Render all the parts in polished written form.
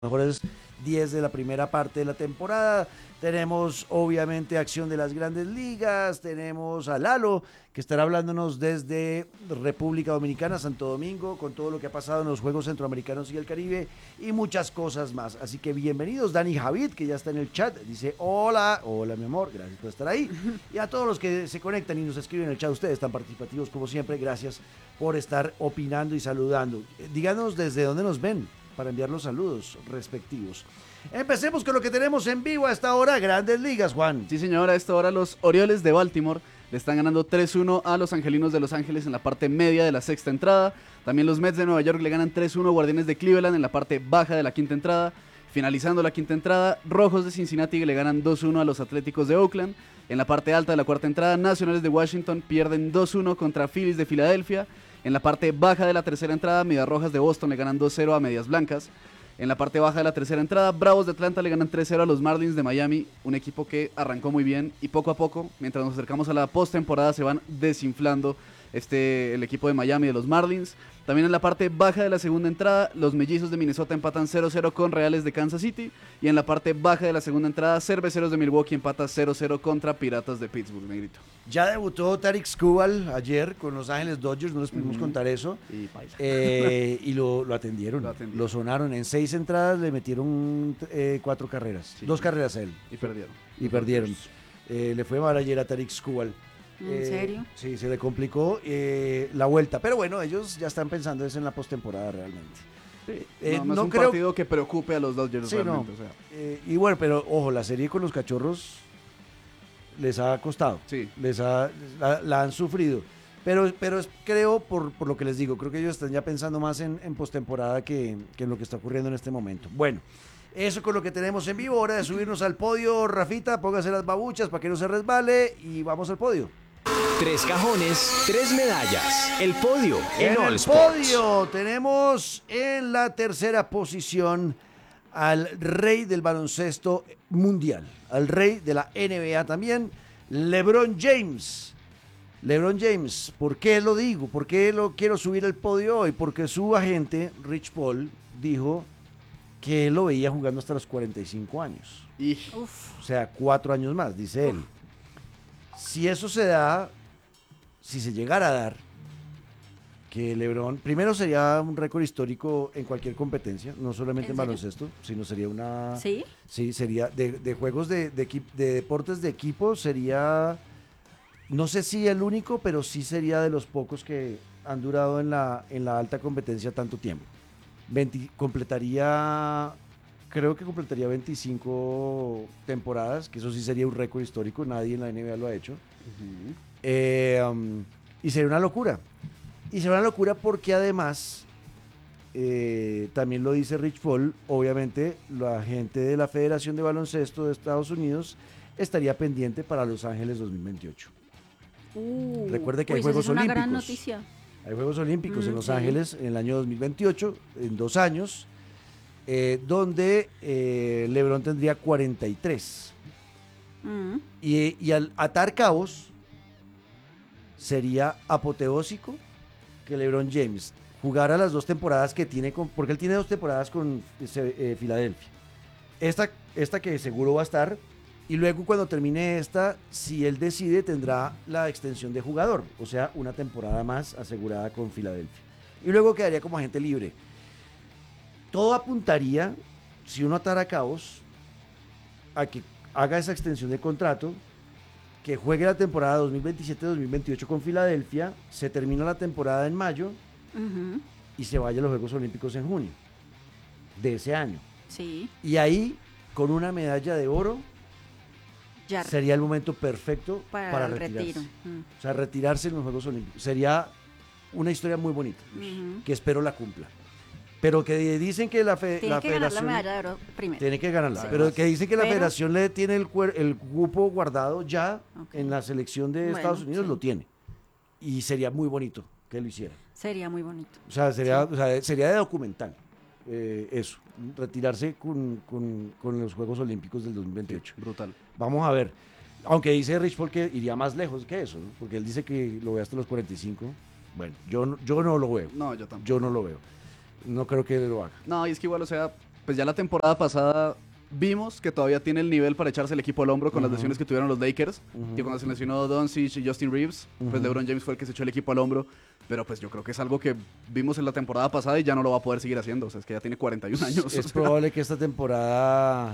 mejores 10 de la primera parte de la temporada. Tenemos obviamente acción de las grandes ligas, tenemos a Lalo que estará hablándonos desde República Dominicana, Santo Domingo, con todo lo que ha pasado en los Juegos Centroamericanos y el Caribe y muchas cosas más. Así que bienvenidos, Dani Javid, que ya está en el chat, dice hola, hola mi amor, gracias por estar ahí. Y a todos los que se conectan y nos escriben en el chat, ustedes tan participativos como siempre, gracias por estar opinando y saludando. Díganos desde dónde nos ven para enviar los saludos respectivos. Empecemos con lo que tenemos en vivo a esta hora, Grandes Ligas, Juan. Sí, señor, a esta hora los Orioles de Baltimore le están ganando 3-1 a los Angelinos de Los Ángeles en la parte media de la sexta entrada. También los Mets de Nueva York le ganan 3-1 a Guardianes de Cleveland en la parte baja de la quinta entrada. Finalizando la quinta entrada, Rojos de Cincinnati le ganan 2-1 a los Atléticos de Oakland. En la parte alta de la cuarta entrada, Nacionales de Washington pierden 2-1 contra Phillies de Filadelfia. En la parte baja de la tercera entrada, Medias Rojas de Boston le ganan 2-0 a Medias Blancas. En la parte baja de la tercera entrada, Bravos de Atlanta le ganan 3-0 a los Marlins de Miami, un equipo que arrancó muy bien y poco a poco, mientras nos acercamos a la postemporada, se van desinflando el equipo de Miami de los Marlins. También en la parte baja de la segunda entrada, los Mellizos de Minnesota empatan 0-0 con Reales de Kansas City. Y en la parte baja de la segunda entrada, Cerveceros de Milwaukee empata 0-0 contra Piratas de Pittsburgh, negrito. Ya debutó Tarik Skubal ayer con Los Ángeles Dodgers, no les pudimos contar eso. Y lo atendieron, lo sonaron. En 6 entradas le metieron 4 carreras, sí. 2 carreras a él. Y perdieron. Le fue mal ayer a Tarik Skubal. ¿En serio? Sí, se le complicó la vuelta. Pero bueno, ellos ya están pensando en la postemporada realmente. Sí, no es un partido que preocupe a los Dodgers, sí, realmente. No. O sea. Y bueno, pero ojo, la serie con los Cachorros les ha costado. Sí. La han sufrido. Pero creo, por lo que les digo, creo que ellos están ya pensando más en postemporada que en lo que está ocurriendo en este momento. Bueno, eso con lo que tenemos en vivo. Hora de subirnos al podio. Rafita, póngase las babuchas para que no se resbale y vamos al podio. 3 cajones, 3 medallas. El podio en All el Sports. Podio tenemos en la tercera posición al rey del baloncesto mundial, al rey de la NBA también, LeBron James. LeBron James, ¿por qué lo digo? ¿Por qué lo quiero subir al podio hoy? Porque su agente, Rich Paul, dijo que él lo veía jugando hasta los 45 años. O sea, 4 años más, dice él. Si eso se da, si se llegara a dar, que LeBron, primero sería un récord histórico en cualquier competencia, no solamente en baloncesto, sino sería una... ¿Sí? Sí, sería de juegos de deportes de equipo, sería, no sé si el único, pero sí sería de los pocos que han durado en la alta competencia tanto tiempo. Creo que completaría 25 temporadas, que eso sí sería un récord histórico, nadie en la NBA lo ha hecho. Y sería una locura. Y sería una locura porque además, también lo dice Rich Paul, obviamente la gente de la Federación de Baloncesto de Estados Unidos estaría pendiente para Los Ángeles 2028. Recuerde que hay Juegos Olímpicos. Es una gran noticia. Hay Juegos Olímpicos en Los Ángeles en el año 2028, en 2 años. Donde LeBron tendría 43 y al atar cabos sería apoteósico que LeBron James jugara las 2 temporadas que tiene porque él tiene 2 temporadas con Filadelfia, esta que seguro va a estar, y luego cuando termine esta, si él decide, tendrá la extensión de jugador, o sea, una temporada más asegurada con Filadelfia, y luego quedaría como agente libre. Todo apuntaría, si uno atara cabos, a que haga esa extensión de contrato, que juegue la temporada 2027-2028 con Filadelfia, se termina la temporada en mayo y se vaya a los Juegos Olímpicos en junio de ese año. Sí. Y ahí, con una medalla de oro, ya sería el momento perfecto para el retirarse. Retiro. O sea, retirarse en los Juegos Olímpicos. Sería una historia muy bonita, que espero la cumpla. Pero que dicen que la federación... Tiene que ganar la medalla de oro primero. Tiene que ganarla. Sí, pero que dicen que la federación le tiene el cupo guardado ya en la selección de Estados Unidos, lo tiene. Y sería muy bonito que lo hiciera. Sería muy bonito. O sea, sería de documental eso. Retirarse con los Juegos Olímpicos del 2028. Sí, brutal. Vamos a ver. Aunque dice Rich Paul que iría más lejos que eso, ¿no? Porque él dice que lo ve hasta los 45. Bueno, yo no lo veo. No, yo tampoco. Yo no lo veo. No creo que lo haga. No, y es que igual, o sea, pues ya la temporada pasada vimos que todavía tiene el nivel para echarse el equipo al hombro con las lesiones que tuvieron los Lakers, que cuando se lesionó Doncic y Justin Reeves, pues LeBron James fue el que se echó el equipo al hombro, pero pues yo creo que es algo que vimos en la temporada pasada y ya no lo va a poder seguir haciendo, o sea, es que ya tiene 41 años. Es probable que esta temporada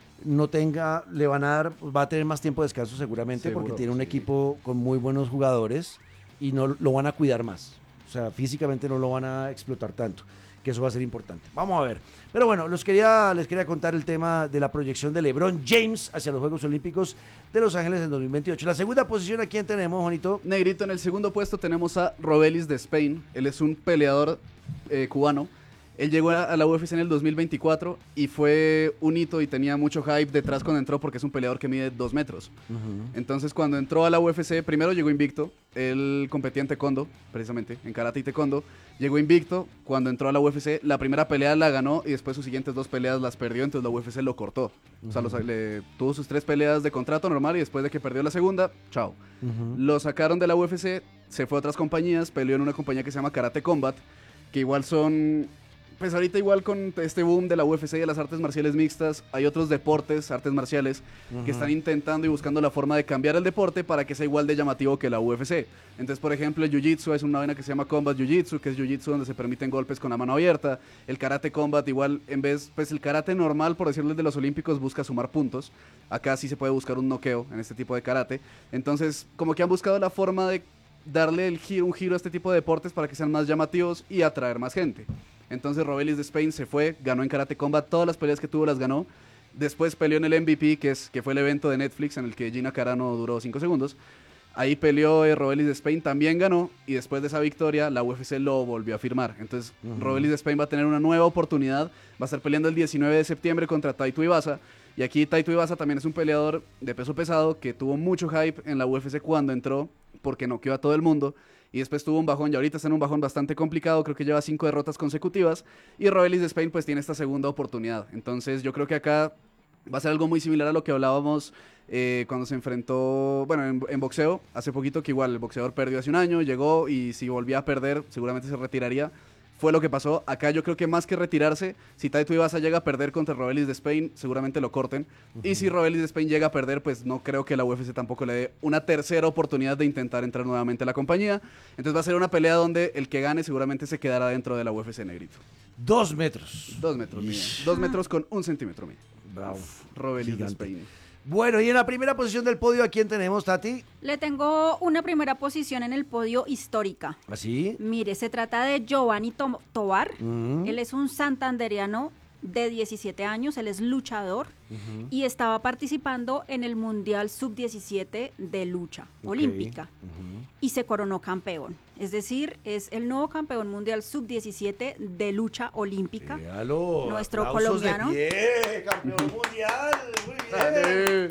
no tenga, le van a dar, va a tener más tiempo de descanso seguramente, Seguro, porque tiene un sí. equipo con muy buenos jugadores y no lo van a cuidar más. O sea, físicamente no lo van a explotar tanto, que eso va a ser importante. Vamos a ver. Pero bueno, les quería contar el tema de la proyección de LeBron James hacia los Juegos Olímpicos de Los Ángeles en 2028. La segunda posición, ¿a quién tenemos, Juanito? Negrito, en el segundo puesto tenemos a Robelis de Spain. Él es un peleador cubano. Él llegó a la UFC en el 2024 y fue un hito y tenía mucho hype detrás cuando entró porque es un peleador que mide 2 metros. Entonces cuando entró a la UFC, primero llegó invicto. Él competía en taekwondo, precisamente, en karate y taekwondo. Llegó invicto. Cuando entró a la UFC, la primera pelea la ganó y después sus siguientes 2 peleas las perdió, entonces la UFC lo cortó. O sea, tuvo sus 3 peleas de contrato normal y después de que perdió la segunda, chao. Lo sacaron de la UFC, se fue a otras compañías, peleó en una compañía que se llama Karate Combat, que igual son... Pues ahorita igual con este boom de la UFC y de las artes marciales mixtas, hay otros deportes, artes marciales, que están intentando y buscando la forma de cambiar el deporte para que sea igual de llamativo que la UFC. Entonces, por ejemplo, el Jiu-Jitsu es una vaina que se llama Combat Jiu-Jitsu, que es Jiu-Jitsu donde se permiten golpes con la mano abierta. El Karate Combat igual, en vez, pues el karate normal, por decirlo, el de los olímpicos, busca sumar puntos. Acá sí se puede buscar un noqueo en este tipo de karate. Entonces, como que han buscado la forma de darle un giro a este tipo de deportes para que sean más llamativos y atraer más gente. Entonces Robelis de Spain se fue, ganó en Karate Combat, todas las peleas que tuvo las ganó. Después peleó en el MVP, que fue el evento de Netflix en el que Gina Carano duró 5 segundos. Ahí peleó Robelis de Spain, también ganó, y después de esa victoria la UFC lo volvió a firmar. Entonces Robelis de Spain va a tener una nueva oportunidad, va a estar peleando el 19 de septiembre contra Taito Iwasa. Y aquí Taito Iwasa también es un peleador de peso pesado que tuvo mucho hype en la UFC cuando entró, porque noqueó a todo el mundo. Y después tuvo un bajón, y ahorita está en un bajón bastante complicado, creo que lleva 5 derrotas consecutivas, y Robelis de Spain pues tiene esta segunda oportunidad. Entonces yo creo que acá va a ser algo muy similar a lo que hablábamos cuando se enfrentó, bueno, en boxeo, hace poquito, que igual el boxeador perdió hace un año, llegó, y si volvía a perder seguramente se retiraría. Fue lo que pasó. Acá yo creo que más que retirarse, si Taito Iwasa llega a perder contra Robelis de Spain, seguramente lo corten. Y si Robelis de Spain llega a perder, pues no creo que la UFC tampoco le dé una tercera oportunidad de intentar entrar nuevamente a la compañía. Entonces va a ser una pelea donde el que gane seguramente se quedará dentro de la UFC, Negrito. 2 metros. 2 metros, mide. 2 metros con 1 centímetro, mide. Bravo. Robelis de Gigante. Spain. Bueno, y en la primera posición del podio, ¿a quién tenemos, Tati? Le tengo una primera posición en el podio histórica. ¿Así? Mire, se trata de Giovanni Tovar. Ujú. Él es un santandereano de 17 años, él es luchador y estaba participando en el Mundial Sub-17 de lucha olímpica y se coronó campeón. Es decir, es el nuevo campeón mundial Sub-17 de lucha olímpica. Véalo, Nuestro aplausos de colombiano. pie, campeón mundial. Muy bien. Dale.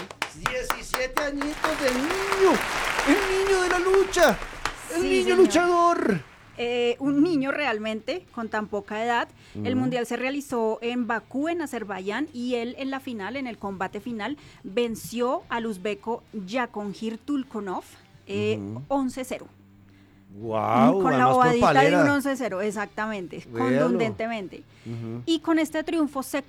17 añitos de niño. El niño de la lucha. El Sí, niño señor. luchador. Un niño realmente con tan poca edad. El mundial se realizó en Bakú, en Azerbaiyán, y él en la final, en el combate final, venció al uzbeco Yakongir Tulkonov 11-0. Wow, Con la además por bobadita de palera. un 11-0, exactamente, Véalo. contundentemente. Y con este triunfo se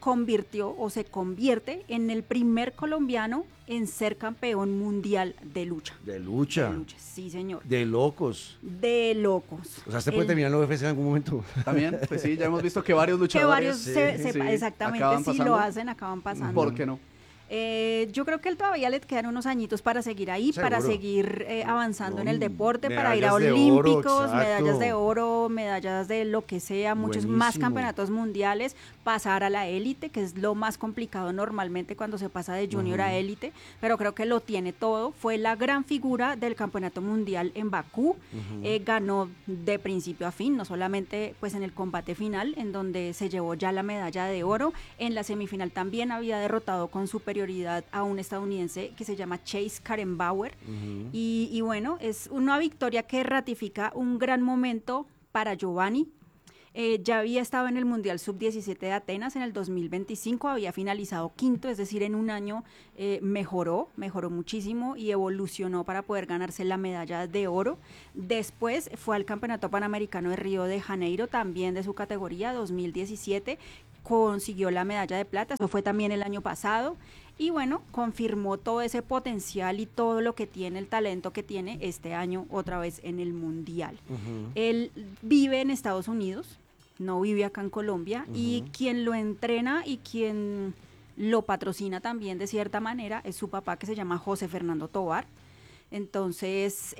convierte en el primer colombiano en ser campeón mundial de lucha. De lucha. De lucha, sí, señor. De locos. De locos. O sea, ¿se puede El- terminar en la UFC en algún momento? También, pues sí, ya hemos visto que varios Que luchadores... varios sí, sí, exactamente, acaban si pasando. lo hacen, acaban pasando. ¿Por qué no? Yo creo que él todavía le quedan unos añitos para seguir ahí, para Seguro. seguir avanzando en el No, deporte, para ir a medallas de oro, olímpicos, exacto. medallas de oro, medallas de lo que sea, muchos más Buenísimo. campeonatos mundiales, pasar a la élite, que es lo más complicado normalmente cuando se pasa de junior a élite, pero creo que lo tiene todo. Fue la gran figura del campeonato mundial en Bakú, ganó de principio a fin, no solamente pues en el combate final, en donde se llevó ya la medalla de oro. En la semifinal también había derrotado con superioridad a un estadounidense que se llama Chase Karenbauer. Y bueno, es una victoria que ratifica un gran momento para Giovanni. Ya había estado en el Mundial Sub-17 de Atenas en el 2025, había finalizado quinto, es decir, en un año mejoró muchísimo y evolucionó para poder ganarse la medalla de oro. Después fue al Campeonato Panamericano de Río de Janeiro, también de su categoría, 2017, consiguió la medalla de plata, eso fue también el año pasado, y bueno, confirmó todo ese potencial y todo lo que tiene, el talento que tiene este año otra vez en el Mundial. Él vive en Estados Unidos, no vive acá en Colombia, y quien lo entrena y quien lo patrocina también de cierta manera es su papá, que se llama José Fernando Tovar. Entonces,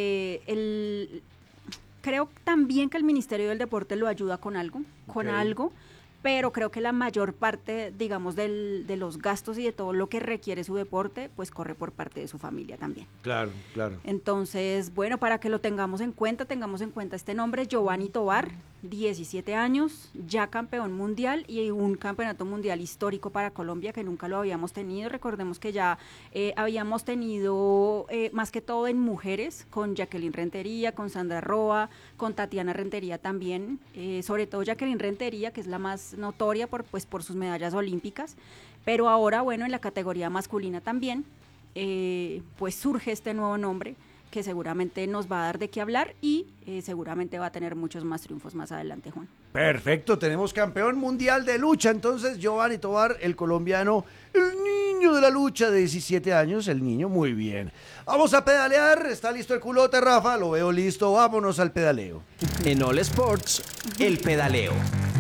creo también que el Ministerio del Deporte lo ayuda con algo, pero creo que la mayor parte, digamos, de los gastos y de todo lo que requiere su deporte, pues corre por parte de su familia también. Claro. Entonces, bueno, para que lo tengamos en cuenta este nombre, Giovanni Tovar, 17 años, ya campeón mundial y un campeonato mundial histórico para Colombia que nunca lo habíamos tenido. Recordemos que ya habíamos tenido más que todo en mujeres, con Jacqueline Rentería, con Sandra Roa, con Tatiana Rentería también, sobre todo Jacqueline Rentería, que es la más notoria por sus medallas olímpicas, pero ahora, bueno, en la categoría masculina también, pues surge este nuevo nombre que seguramente nos va a dar de qué hablar y seguramente va a tener muchos más triunfos más adelante, Juan. Perfecto, tenemos campeón mundial de lucha, entonces Giovanni Tovar, el colombiano, el niño de la lucha de 17 años, el niño, muy bien. Vamos a pedalear, ¿está listo el culote, Rafa? Lo veo listo, vámonos al pedaleo. En All Sports, el pedaleo.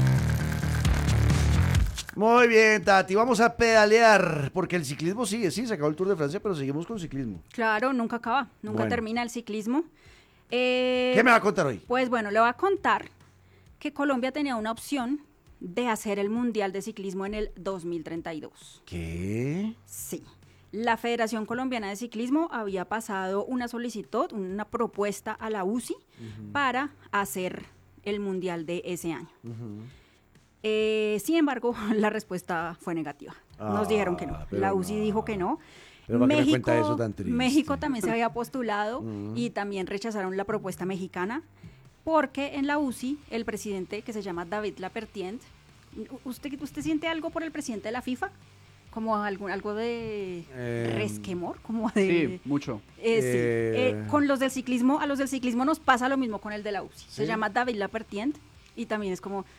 Muy bien, Tati, vamos a pedalear, porque el ciclismo sigue, sí, se acabó el Tour de Francia, pero seguimos con ciclismo. Claro, nunca acaba, nunca termina el ciclismo. ¿Qué me va a contar hoy? Pues bueno, le voy a contar que Colombia tenía una opción de hacer el Mundial de Ciclismo en el 2032. ¿Qué? Sí. La Federación Colombiana de Ciclismo había pasado una solicitud, una propuesta a la UCI para hacer el Mundial de ese año. Sin embargo, la respuesta fue negativa. Nos dijeron que no. La UCI dijo que no. Pero ¿para qué me cuenta eso tan triste? México también se había postulado y también rechazaron la propuesta mexicana porque en la UCI el presidente, que se llama David Lapertient, ¿usted siente algo por el presidente de la FIFA? Como algo de resquemor, como de... Sí, mucho. Con los del ciclismo, a los del ciclismo nos pasa lo mismo con el de la UCI. ¿Sí? Se llama David Lapertient y también es como...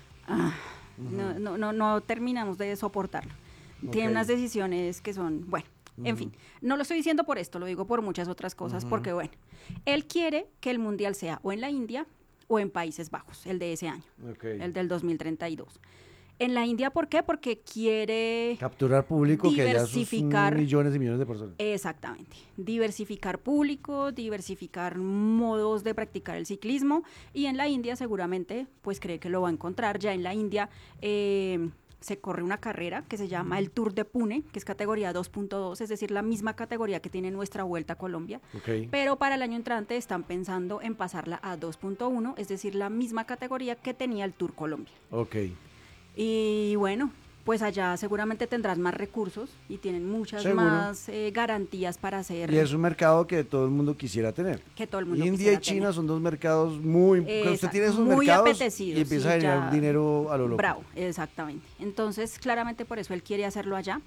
No terminamos de soportarlo. Tiene unas decisiones que son, bueno, en fin, no lo estoy diciendo por esto, lo digo por muchas otras cosas, porque bueno, él quiere que el mundial sea o en la India o en Países Bajos, el de ese año, el del 2032. En la India, ¿por qué? Porque quiere capturar público, diversificar, que ya millones y millones de personas. Exactamente. Diversificar público, diversificar modos de practicar el ciclismo. Y en la India seguramente, pues cree que lo va a encontrar. Ya en la India se corre una carrera que se llama el Tour de Pune, que es categoría 2.2, es decir, la misma categoría que tiene nuestra Vuelta a Colombia. Pero para el año entrante están pensando en pasarla a 2.1, es decir, la misma categoría que tenía el Tour Colombia. Y bueno, pues allá seguramente tendrás más recursos y tienen muchas más garantías para hacer. Y es un mercado que todo el mundo quisiera tener. Que todo el mundo India y China tener. Son dos mercados muy... Usted tiene esos muy mercados apetecidos, y empieza a generar dinero a lo loco. Bravo, exactamente. Entonces, claramente por eso él quiere hacerlo allá.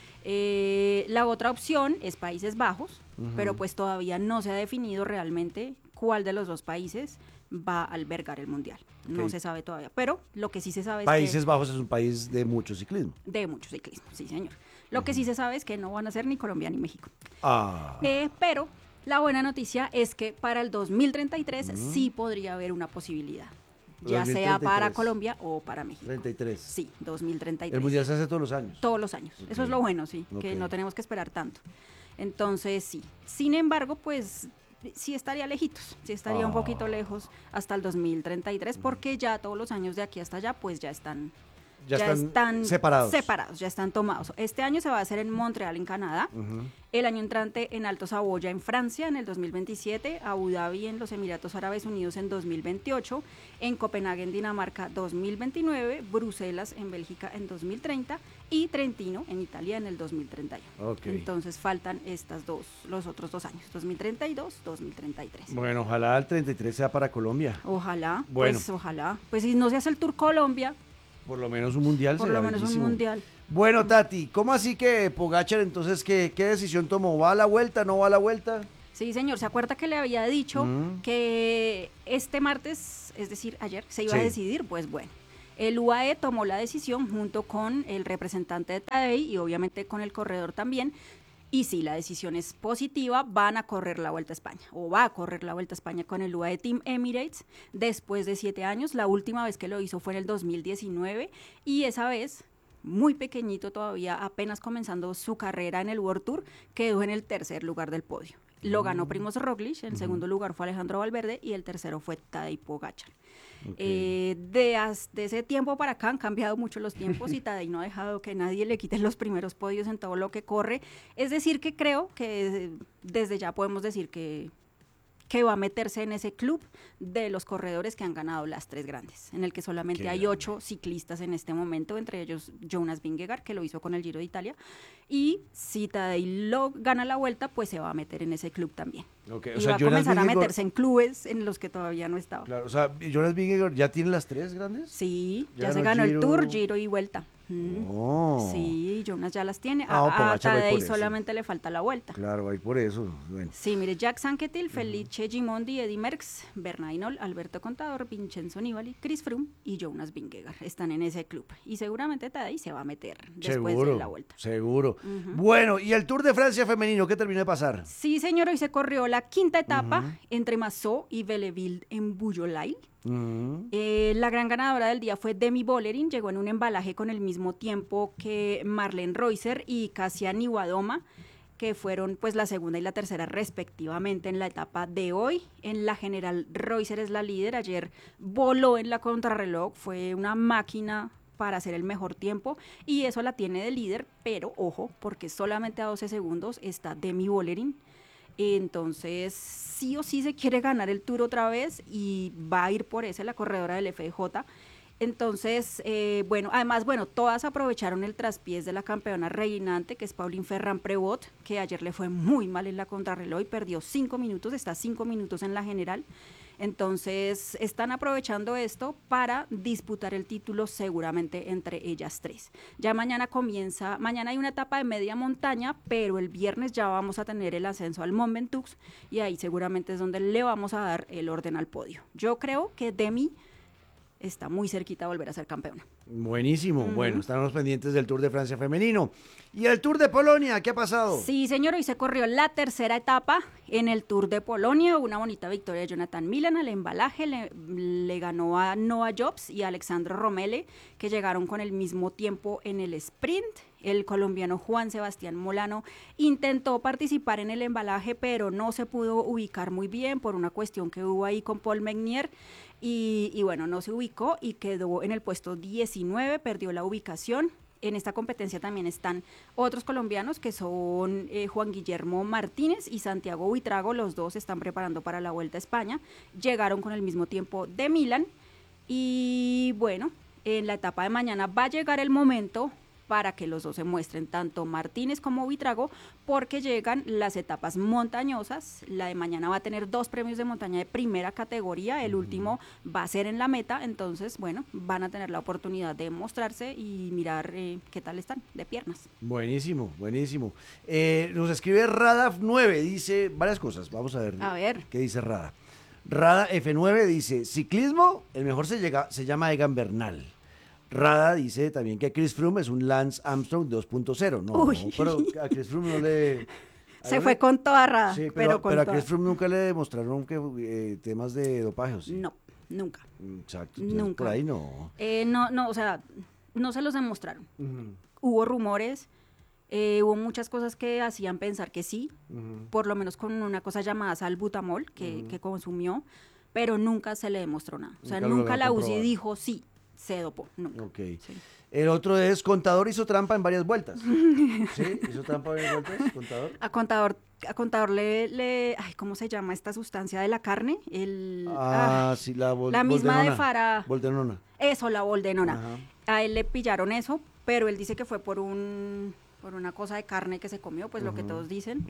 La otra opción es Países Bajos, pero pues todavía no se ha definido realmente cuál de los dos países va a albergar el mundial. No se sabe todavía, pero lo que sí se sabe Países Bajos es un país de mucho ciclismo. De mucho ciclismo, sí señor. Lo que sí se sabe es que no van a ser ni Colombia ni México. Pero la buena noticia es que para el 2033 sí podría haber una posibilidad. Ya 2033. Sea para Colombia o para México. 33. Sí, 2033. El mundial se hace todos los años. Todos los años. Eso es lo bueno, sí, que no tenemos que esperar tanto. Entonces, sí. Sin embargo, pues sí estaría lejitos, sí estaría un poquito lejos hasta el 2033, porque ya todos los años de aquí hasta allá, pues ya están separados, ya están tomados. Este año se va a hacer en Montreal, en Canadá, el año entrante en Alto Saboya, en Francia, en el 2027, Abu Dhabi, en los Emiratos Árabes Unidos, en 2028, en Copenhague, en Dinamarca, 2029, Bruselas, en Bélgica, en 2030 y Trentino, en Italia, en el 2031. Entonces faltan los otros 2 años, 2032, 2033. Bueno, ojalá el 33 sea para Colombia. Ojalá, bueno. Ojalá. Pues si no se hace el Tour Colombia, por lo menos un mundial por lo menos un mundial. Bueno, Tati, ¿cómo así que Pogačar entonces qué decisión tomó? ¿Va a la vuelta, no va a la vuelta? Sí, señor, ¿se acuerda que le había dicho que este martes, es decir, ayer, se iba a decidir? Pues bueno, El UAE tomó la decisión junto con el representante de Tadej y obviamente con el corredor también. Y si la decisión es positiva, van a correr la Vuelta a España, o va a correr la Vuelta a España con el UAE Team Emirates después de 7 años. La última vez que lo hizo fue en el 2019 y esa vez, muy pequeñito todavía, apenas comenzando su carrera en el World Tour, quedó en el tercer lugar del podio. Lo ganó Primož Roglič, en segundo lugar fue Alejandro Valverde y el tercero fue Tadej Pogačar. De ese tiempo para acá han cambiado mucho los tiempos y Tadej no ha dejado que nadie le quite los primeros podios en todo lo que corre. Es decir, que creo que desde ya podemos decir que va a meterse en ese club de los corredores que han ganado las 3 grandes, en el que solamente hay 8 ciclistas en este momento, entre ellos Jonas Vingegaard, que lo hizo con el Giro de Italia, y si Tadej lo gana la Vuelta, pues se va a meter en ese club también. Okay, y va a comenzar a meterse en clubes en los que todavía no estaba. Claro, o sea, Jonas Vingegaard ya tiene las 3 grandes. Sí, ya se ganó el Tour, Giro y Vuelta. Sí, Jonas ya las tiene. A Tadej solamente le falta la Vuelta. Claro, ahí por eso. Bueno. Sí, mire, Jack Sanquetil, Felice Gimondi, Eddy Merckx, Bernard Hinault, Alberto Contador, Vincenzo Nibali, Chris Froome y Jonas Vingegaard están en ese club. Y seguramente Tadej se va a meter después de la Vuelta. Seguro. Bueno, y el Tour de Francia femenino, ¿qué terminó de pasar? Sí, señor, hoy se corrió la quinta etapa entre Massot y Belleville en Boulogne. La gran ganadora del día fue Demi Vollering, llegó en un embalaje con el mismo tiempo que Marlene Reusser y Kasia Niewiadoma, que fueron pues la segunda y la tercera respectivamente en la etapa de hoy. En la general, Reusser es la líder, ayer voló en la contrarreloj, fue una máquina para hacer el mejor tiempo y eso la tiene de líder, pero ojo, porque solamente a 12 segundos está Demi Vollering. Entonces, sí o sí se quiere ganar el Tour otra vez y va a ir por ese la corredora del FDJ. Entonces, además, todas aprovecharon el traspiés de la campeona reinante, que es Pauline Ferrand-Prévot, que ayer le fue muy mal en la contrarreloj y perdió 5 minutos, está 5 minutos en la general. Entonces, están aprovechando esto para disputar el título seguramente entre ellas 3. Ya mañana hay una etapa de media montaña, pero el viernes ya vamos a tener el ascenso al Mont Ventoux y ahí seguramente es donde le vamos a dar el orden al podio. Yo creo que Demi está muy cerquita de volver a ser campeona. Buenísimo. Bueno, estamos pendientes del Tour de Francia femenino. ¿Y el Tour de Polonia? ¿Qué ha pasado? Sí, señor, hoy se corrió la tercera etapa en el Tour de Polonia, una bonita victoria de Jonathan Milan al embalaje, le ganó a Noah Jobs y a Alexandro Romele, que llegaron con el mismo tiempo en el sprint. El colombiano Juan Sebastián Molano intentó participar en el embalaje, pero no se pudo ubicar muy bien por una cuestión que hubo ahí con Paul Menier. Y bueno, no se ubicó y quedó en el puesto 19, perdió la ubicación. En esta competencia también están otros colombianos que son Juan Guillermo Martínez y Santiago Buitrago, los dos se están preparando para la Vuelta a España, llegaron con el mismo tiempo de Milán y bueno, en la etapa de mañana va a llegar el momento para que los dos se muestren, tanto Martínez como Buitrago, porque llegan las etapas montañosas. La de mañana va a tener 2 premios de montaña de primera categoría, el último va a ser en la meta, entonces, bueno, van a tener la oportunidad de mostrarse y mirar qué tal están de piernas. Buenísimo, buenísimo. Nos escribe Rada9, dice varias cosas, vamos a ver. ¿Qué dice Rada? Rada F9 dice, ciclismo, el mejor se llama Egan Bernal. Rada dice también que Chris Froome es un Lance Armstrong 2.0. No, pero a Chris Froome no le... Se fue con toda Rada. Sí, pero a Chris Froome nunca le demostraron que temas de dopaje, ¿sí? No, nunca. Exacto. Nunca. Por ahí no. No, o sea, no se los demostraron. Hubo rumores, hubo muchas cosas que hacían pensar que sí, por lo menos con una cosa llamada salbutamol que consumió, pero nunca se le demostró nada. O sea, nunca la UCI dijo sí. Se dopó, nunca. Ok. Sí. El otro es, Contador hizo trampa en varias vueltas. ¿Sí? ¿Hizo trampa en varias vueltas, Contador? A Contador le ay, ¿cómo se llama esta sustancia de la carne? Sí, la misma de Farah. Boldenona. Eso, la boldenona. Ajá. A él le pillaron eso, pero él dice que fue por una cosa de carne que se comió, pues lo que todos dicen.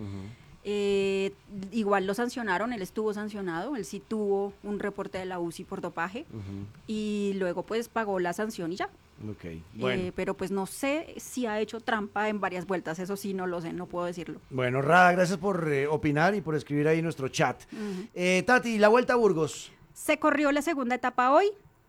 Igual lo sancionaron, él estuvo sancionado, él sí tuvo un reporte de la UCI por dopaje y luego pues pagó la sanción y ya. Okay, bueno. Pero pues no sé si ha hecho trampa en varias vueltas, eso sí no lo sé, no puedo decirlo. Bueno, Rada, gracias por opinar y por escribir ahí en nuestro chat. Tati, la Vuelta a Burgos. Se corrió la segunda etapa hoy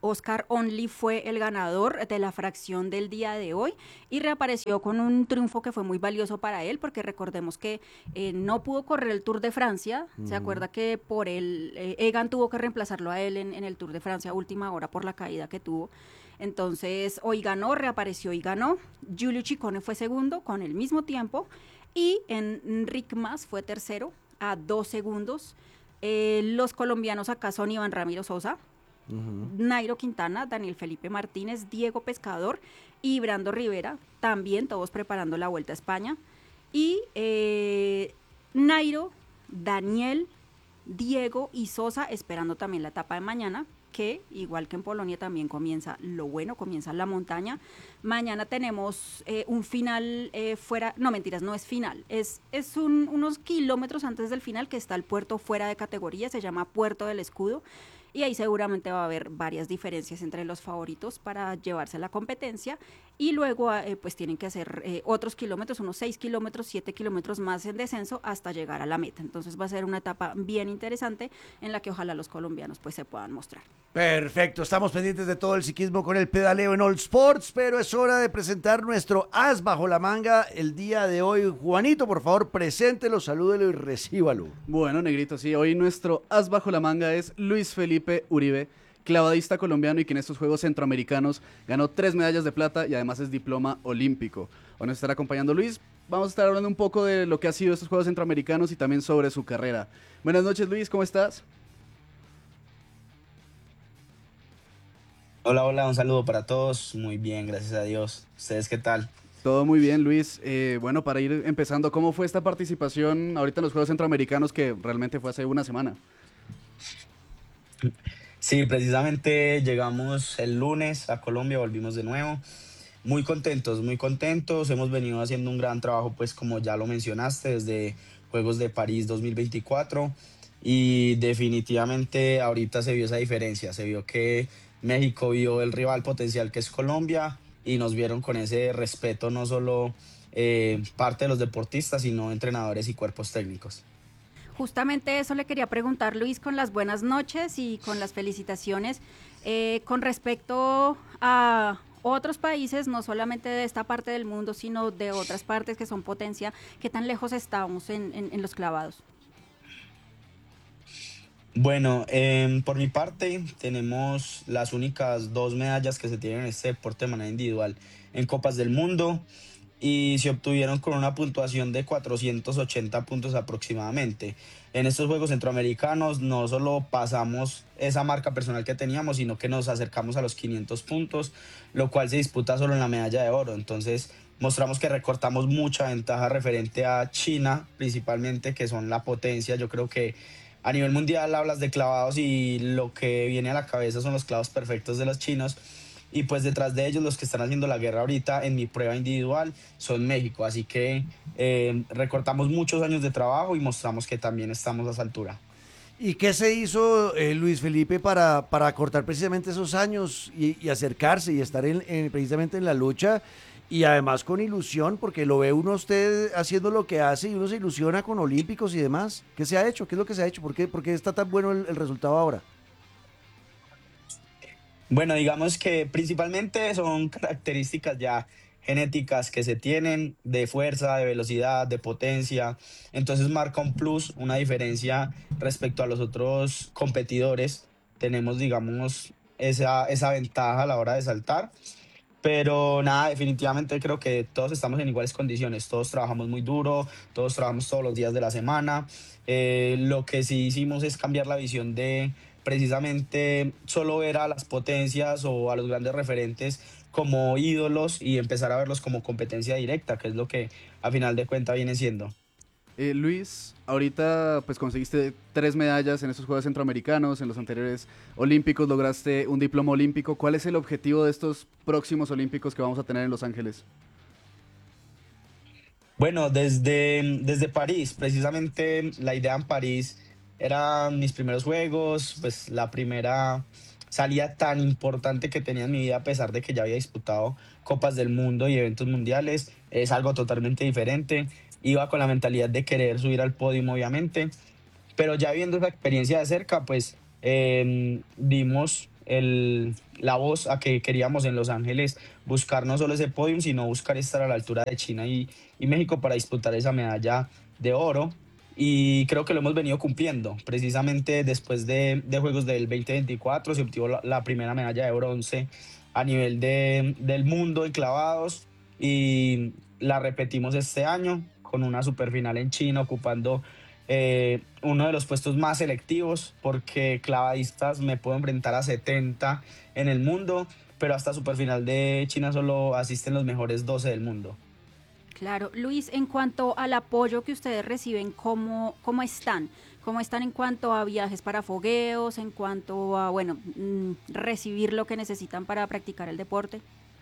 Oscar Only fue el ganador de la fracción del día de hoy y reapareció con un triunfo que fue muy valioso para él, porque recordemos que no pudo correr el Tour de Francia. Se acuerda que por Egan tuvo que reemplazarlo a él en el Tour de Francia a última hora por la caída que tuvo. Entonces hoy ganó, reapareció y ganó. Giulio Ciccone fue segundo con el mismo tiempo y Enric Mas fue tercero a 2 segundos. Los colombianos acá son Iván Ramiro Sosa, Nairo Quintana, Daniel Felipe Martínez, Diego Pescador y Brando Rivera, también todos preparando la Vuelta a España. Y Nairo, Daniel, Diego y Sosa esperando también la etapa de mañana, que igual que en Polonia también comienza lo bueno, comienza la montaña. Mañana tenemos un final fuera, no mentiras, no es final, es unos kilómetros antes del final que está el puerto fuera de categoría, se llama Puerto del Escudo, y ahí seguramente va a haber varias diferencias entre los favoritos para llevarse la competencia, y luego pues tienen que hacer otros kilómetros, unos 6 kilómetros, 7 kilómetros más en descenso hasta llegar a la meta. Entonces va a ser una etapa bien interesante en la que ojalá los colombianos pues se puedan mostrar. Perfecto, estamos pendientes de todo el ciclismo con el pedaleo en All Sports, pero es hora de presentar nuestro as bajo la manga el día de hoy. Juanito, por favor, preséntelo, salúdelo y recíbalo. Bueno, negrito, sí, hoy nuestro as bajo la manga es Luis Felipe Uribe, clavadista colombiano y que en estos Juegos Centroamericanos ganó 3 medallas de plata y además es diploma olímpico. Hoy nos estará acompañando Luis. Vamos a estar hablando un poco de lo que ha sido estos Juegos Centroamericanos y también sobre su carrera. Buenas noches, Luis, ¿cómo estás? Hola, hola, un saludo para todos. Muy bien, gracias a Dios. ¿Ustedes qué tal? Todo muy bien, Luis. Bueno, para ir empezando, ¿cómo fue esta participación ahorita en los Juegos Centroamericanos que realmente fue hace una semana? Sí, precisamente llegamos el lunes a Colombia, volvimos de nuevo. Muy contentos, muy contentos. Hemos venido haciendo un gran trabajo, pues como ya lo mencionaste, desde Juegos de París 2024. Y definitivamente ahorita se vio esa diferencia. Se vio que México vio el rival potencial que es Colombia y nos vieron con ese respeto, no solo parte de los deportistas, sino entrenadores y cuerpos técnicos. Justamente eso le quería preguntar, Luis, con las buenas noches y con las felicitaciones. Con respecto a otros países, no solamente de esta parte del mundo, sino de otras partes que son potencia, ¿qué tan lejos estamos en los clavados? Bueno, por mi parte tenemos las únicas 2 medallas que se tienen en este deporte de manera individual en Copas del Mundo y se obtuvieron con una puntuación de 480 puntos aproximadamente. En estos Juegos Centroamericanos no solo pasamos esa marca personal que teníamos, sino que nos acercamos a los 500 puntos, lo cual se disputa solo en la medalla de oro. Entonces mostramos que recortamos mucha ventaja referente a China, principalmente, que son la potencia. Yo creo que a nivel mundial hablas de clavados y lo que viene a la cabeza son los clavos perfectos de los chinos. Y pues detrás de ellos los que están haciendo la guerra ahorita en mi prueba individual son México. Así que recortamos muchos años de trabajo y mostramos que también estamos a esa altura. ¿Y qué se hizo, Luis Felipe, para acortar precisamente esos años y acercarse y estar precisamente en la lucha? Y además con ilusión, porque lo ve uno usted haciendo lo que hace y uno se ilusiona con olímpicos y demás. ¿Qué se ha hecho? ¿Qué es lo que se ha hecho? ¿Por qué está tan bueno el resultado ahora? Bueno, digamos que principalmente son características ya genéticas que se tienen de fuerza, de velocidad, de potencia. Entonces marca un plus, una diferencia respecto a los otros competidores. Tenemos, digamos, esa ventaja a la hora de saltar. Pero nada, definitivamente creo que todos estamos en iguales condiciones, todos trabajamos muy duro, todos trabajamos todos los días de la semana. Lo que sí hicimos es cambiar la visión de precisamente solo ver a las potencias o a los grandes referentes como ídolos y empezar a verlos como competencia directa, que es lo que a final de cuentas viene siendo. Luis, ahorita pues conseguiste 3 medallas en estos Juegos Centroamericanos, en los anteriores Olímpicos lograste un diploma olímpico. ¿Cuál es el objetivo de estos próximos Olímpicos que vamos a tener en Los Ángeles? Bueno, desde París, precisamente la idea en París eran mis primeros juegos, pues la primera salida tan importante que tenía en mi vida, a pesar de que ya había disputado Copas del Mundo y eventos mundiales, es algo totalmente diferente. Iba con la mentalidad de querer subir al podio, obviamente, pero ya viendo esa experiencia de cerca, pues vimos la voz a que queríamos en Los Ángeles buscar no solo ese podium, sino buscar estar a la altura de China y México para disputar esa medalla de oro. Y creo que lo hemos venido cumpliendo. Precisamente después de Juegos del 2024 se obtuvo la primera medalla de bronce a nivel del mundo en clavados y la repetimos este año con una superfinal en China ocupando uno de los puestos más selectivos porque clavadistas me puedo enfrentar a 70 en el mundo, pero hasta superfinal de China solo asisten los mejores 12 del mundo. Claro, Luis, en cuanto al apoyo que ustedes reciben, ¿cómo están? ¿Cómo están en cuanto a viajes para fogueos, en cuanto a, bueno, recibir lo que necesitan para practicar el deporte?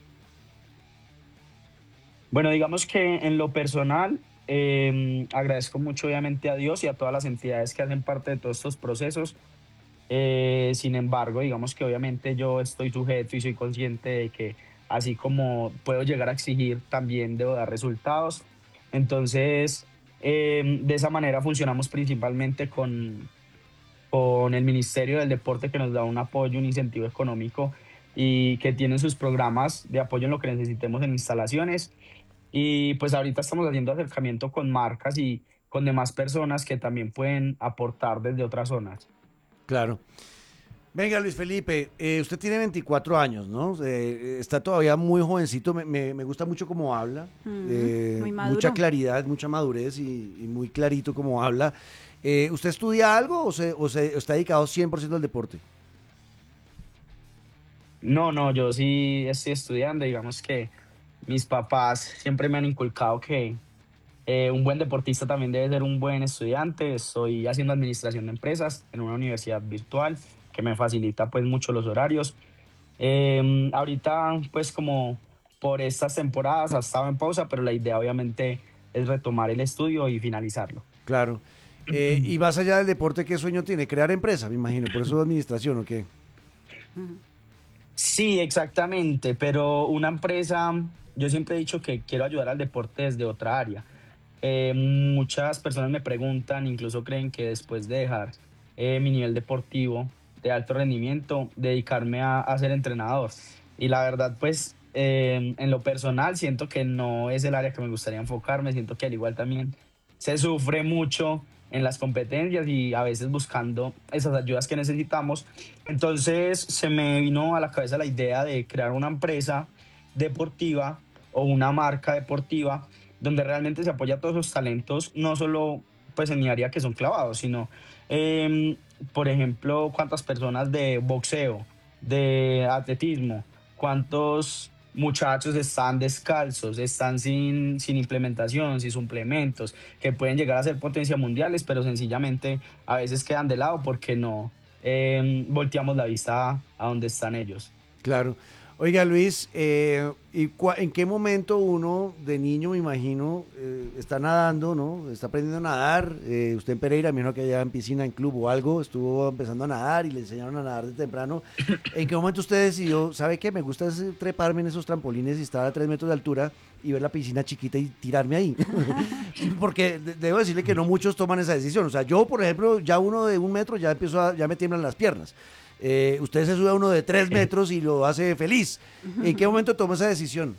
Bueno, digamos que en lo personal agradezco mucho obviamente a Dios y a todas las entidades que hacen parte de todos estos procesos. Sin embargo, digamos que obviamente yo estoy sujeto y soy consciente de que así como puedo llegar a exigir, también debo dar resultados. Entonces, de esa manera funcionamos principalmente con el Ministerio del Deporte, que nos da un apoyo, un incentivo económico y que tienen sus programas de apoyo en lo que necesitemos en instalaciones. Y pues ahorita estamos haciendo acercamiento con marcas y con demás personas que también pueden aportar desde otras zonas. Claro. Venga, Luis Felipe, usted tiene 24 años, ¿no? Está todavía muy jovencito, me gusta mucho cómo habla, muy maduro. mucha claridad, mucha madurez y muy clarito cómo habla. ¿Usted estudia algo o se está dedicado 100% al deporte? No, yo sí estoy estudiando, digamos que mis papás siempre me han inculcado que un buen deportista también debe ser un buen estudiante. Estoy haciendo administración de empresas en una universidad virtual que me facilita pues mucho los horarios. Ahorita pues como por estas temporadas ha estado en pausa, pero la idea obviamente es retomar el estudio y finalizarlo. Claro. Y más allá del deporte, ¿qué sueño tiene? Crear empresa, me imagino, por eso administración, ¿o qué? Sí, exactamente, pero una empresa, yo siempre he dicho que quiero ayudar al deporte desde otra área. Muchas personas me preguntan, incluso creen que después de dejar mi nivel deportivo de alto rendimiento, dedicarme a ser entrenador. Y la verdad, pues, en lo personal, siento que no es el área que me gustaría enfocarme, siento que al igual también se sufre mucho en las competencias y a veces buscando esas ayudas que necesitamos. Entonces se me vino a la cabeza la idea de crear una empresa deportiva o una marca deportiva donde realmente se apoya a todos esos talentos, no solo pues en mi área que son clavados, sino por ejemplo, cuántas personas de boxeo, de atletismo, cuántos muchachos están descalzos, están sin implementación, sin suplementos, que pueden llegar a ser potencia mundiales, pero sencillamente a veces quedan de lado porque no volteamos la vista a donde están ellos. Claro. Oiga, Luis, ¿en qué momento uno de niño, me imagino, está nadando, ¿no? Está aprendiendo a nadar. Usted en Pereira, me imagino que allá en piscina, en club o algo, estuvo empezando a nadar y le enseñaron a nadar de temprano. ¿En qué momento usted decidió, sabe qué? Me gusta treparme en esos trampolines y estar a 3 metros de altura y ver la piscina chiquita y tirarme ahí? Porque debo decirle que no muchos toman esa decisión. O sea, yo, por ejemplo, ya uno de 1 metro ya me tiemblan las piernas. Usted se sube a uno de 3 metros y lo hace feliz. ¿En qué momento tomó esa decisión?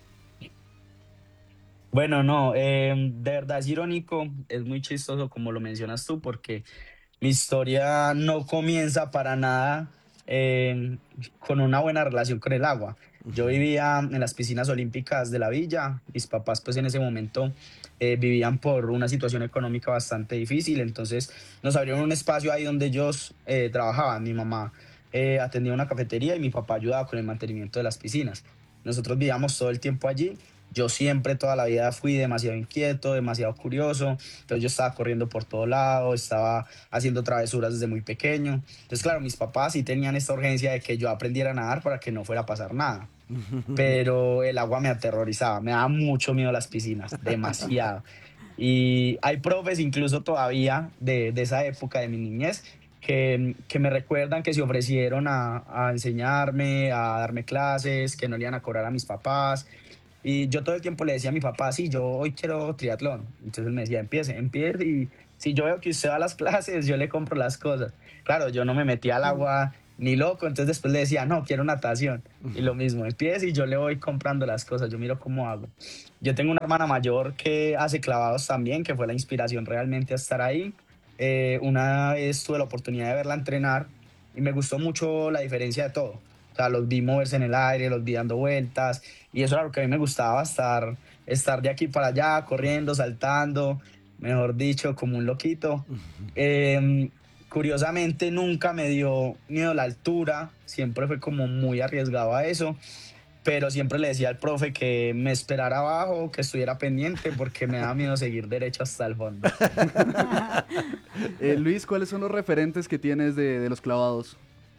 Bueno, no, de verdad es irónico, es muy chistoso como lo mencionas tú, porque mi historia no comienza para nada con una buena relación con el agua. Yo vivía en las piscinas olímpicas de la villa, mis papás pues en ese momento vivían por una situación económica bastante difícil, entonces nos abrieron un espacio ahí donde ellos trabajaban. Mi mamá atendía una cafetería y mi papá ayudaba con el mantenimiento de las piscinas. Nosotros vivíamos todo el tiempo allí. Yo siempre, toda la vida fui demasiado inquieto, demasiado curioso, entonces yo estaba corriendo por todo lado, estaba haciendo travesuras desde muy pequeño. Entonces, claro, mis papás sí tenían esta urgencia de que yo aprendiera a nadar para que no fuera a pasar nada. Pero el agua me aterrorizaba, me daba mucho miedo las piscinas, demasiado. Y hay profes incluso todavía de esa época de mi niñez que me recuerdan que se ofrecieron a enseñarme, a darme clases, que no le iban a cobrar a mis papás. Y yo todo el tiempo le decía a mi papá, sí, yo hoy quiero triatlón. Entonces él me decía, empiece y si yo veo que usted va a las clases, yo le compro las cosas. Claro, yo no me metía al agua ni loco. Entonces después le decía, no, quiero natación. Y lo mismo, empieza y yo le voy comprando las cosas, yo miro cómo hago. Yo tengo una hermana mayor que hace clavados también, que fue la inspiración realmente a estar ahí. Una vez tuve la oportunidad de verla entrenar y me gustó mucho la diferencia de todo. O sea, los vi moverse en el aire, los vi dando vueltas y eso era lo que a mí me gustaba, estar de aquí para allá, corriendo, saltando, mejor dicho, como un loquito. Curiosamente nunca me dio miedo la altura, siempre fue como muy arriesgado a eso, pero siempre le decía al profe que me esperara abajo, que estuviera pendiente porque me da miedo seguir derecho hasta el fondo. Luis, ¿cuáles son los referentes que tienes de los clavados?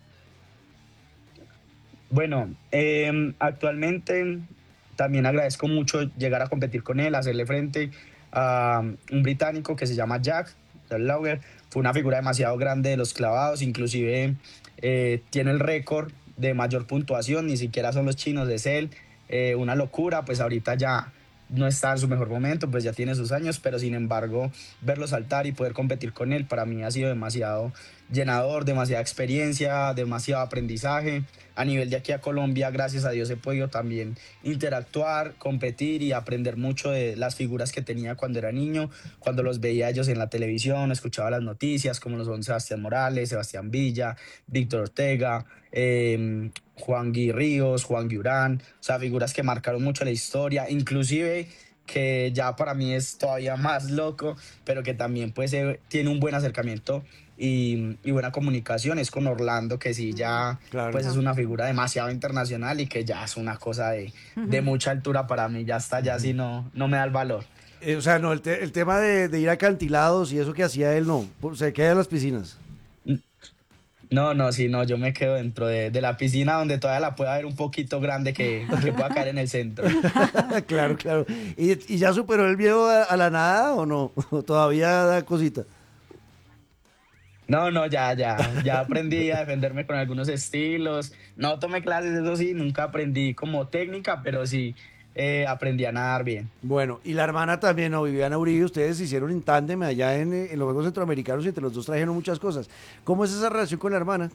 Bueno, actualmente también agradezco mucho llegar a competir con él, hacerle frente a un británico que se llama Jack Lauger. Fue una figura demasiado grande de los clavados, inclusive tiene el récord de mayor puntuación, ni siquiera son los chinos, es él. Una locura, pues ahorita ya no está en su mejor momento, pues ya tiene sus años, pero sin embargo verlo saltar y poder competir con él para mí ha sido demasiado llenador, demasiada experiencia, demasiado aprendizaje. A nivel de aquí a Colombia, gracias a Dios he podido también interactuar, competir y aprender mucho de las figuras que tenía cuando era niño, cuando los veía ellos en la televisión, escuchaba las noticias, como lo son Sebastián Morales, Sebastián Villa, Víctor Ortega, Juan Gui Ríos, Juan Guiurán, o sea, figuras que marcaron mucho la historia, inclusive que ya para mí es todavía más loco, pero que también pues tiene un buen acercamiento y buena comunicación, es con Orlando, que sí ya Claro. pues es una figura demasiado internacional y que ya es una cosa de mucha altura para mí, ya está, ya sí no me da el valor. O sea, no, el tema de ir a acantilados y eso que hacía él, no, se queda en las piscinas. No, sí, no, yo me quedo dentro de la piscina donde todavía la pueda ver un poquito grande que pueda caer en el centro. Claro, claro. ¿Y ya superó el miedo a la nada o no? ¿O todavía da cosita? No, ya aprendí a defenderme con algunos estilos. No tomé clases, eso sí, nunca aprendí como técnica, pero sí aprendí a nadar bien. Bueno, y la hermana también, ¿no? Viviana Uribe, ustedes hicieron en tándem allá en los Juegos Centroamericanos y entre los dos trajeron muchas cosas. ¿Cómo es esa relación con la hermana?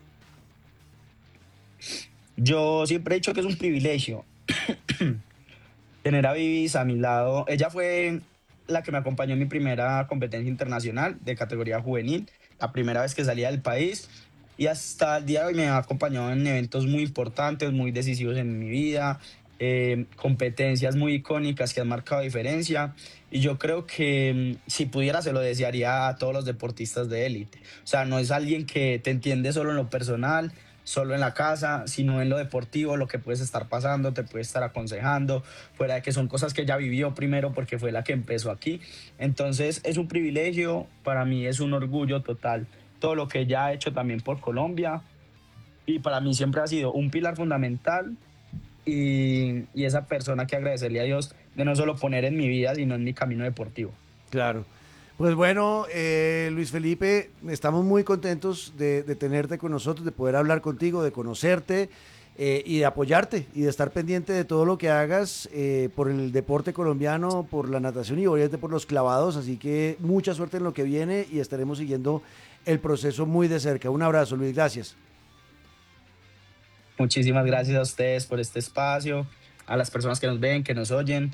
Yo siempre he dicho que es un privilegio tener a Vivis a mi lado. Ella fue la que me acompañó en mi primera competencia internacional de categoría juvenil, la primera vez que salía del país. Y hasta el día de hoy me ha acompañado en eventos muy importantes, muy decisivos en mi vida, competencias muy icónicas que han marcado diferencia. Y yo creo que si pudiera se lo desearía a todos los deportistas de élite. O sea, no es alguien que te entiende solo en lo personal, solo en la casa, sino en lo deportivo, lo que puedes estar pasando, te puede estar aconsejando, fuera de que son cosas que ella vivió primero porque fue la que empezó aquí. Entonces es un privilegio, para mí es un orgullo total todo lo que ella ha hecho también por Colombia y para mí siempre ha sido un pilar fundamental y esa persona que agradecerle a Dios de no solo poner en mi vida, sino en mi camino deportivo. Claro. Pues bueno, Luis Felipe, estamos muy contentos de tenerte con nosotros, de poder hablar contigo, de conocerte y de apoyarte y de estar pendiente de todo lo que hagas por el deporte colombiano, por la natación y obviamente por los clavados. Así que mucha suerte en lo que viene y estaremos siguiendo el proceso muy de cerca. Un abrazo, Luis, gracias. Muchísimas gracias a ustedes por este espacio, a las personas que nos ven, que nos oyen.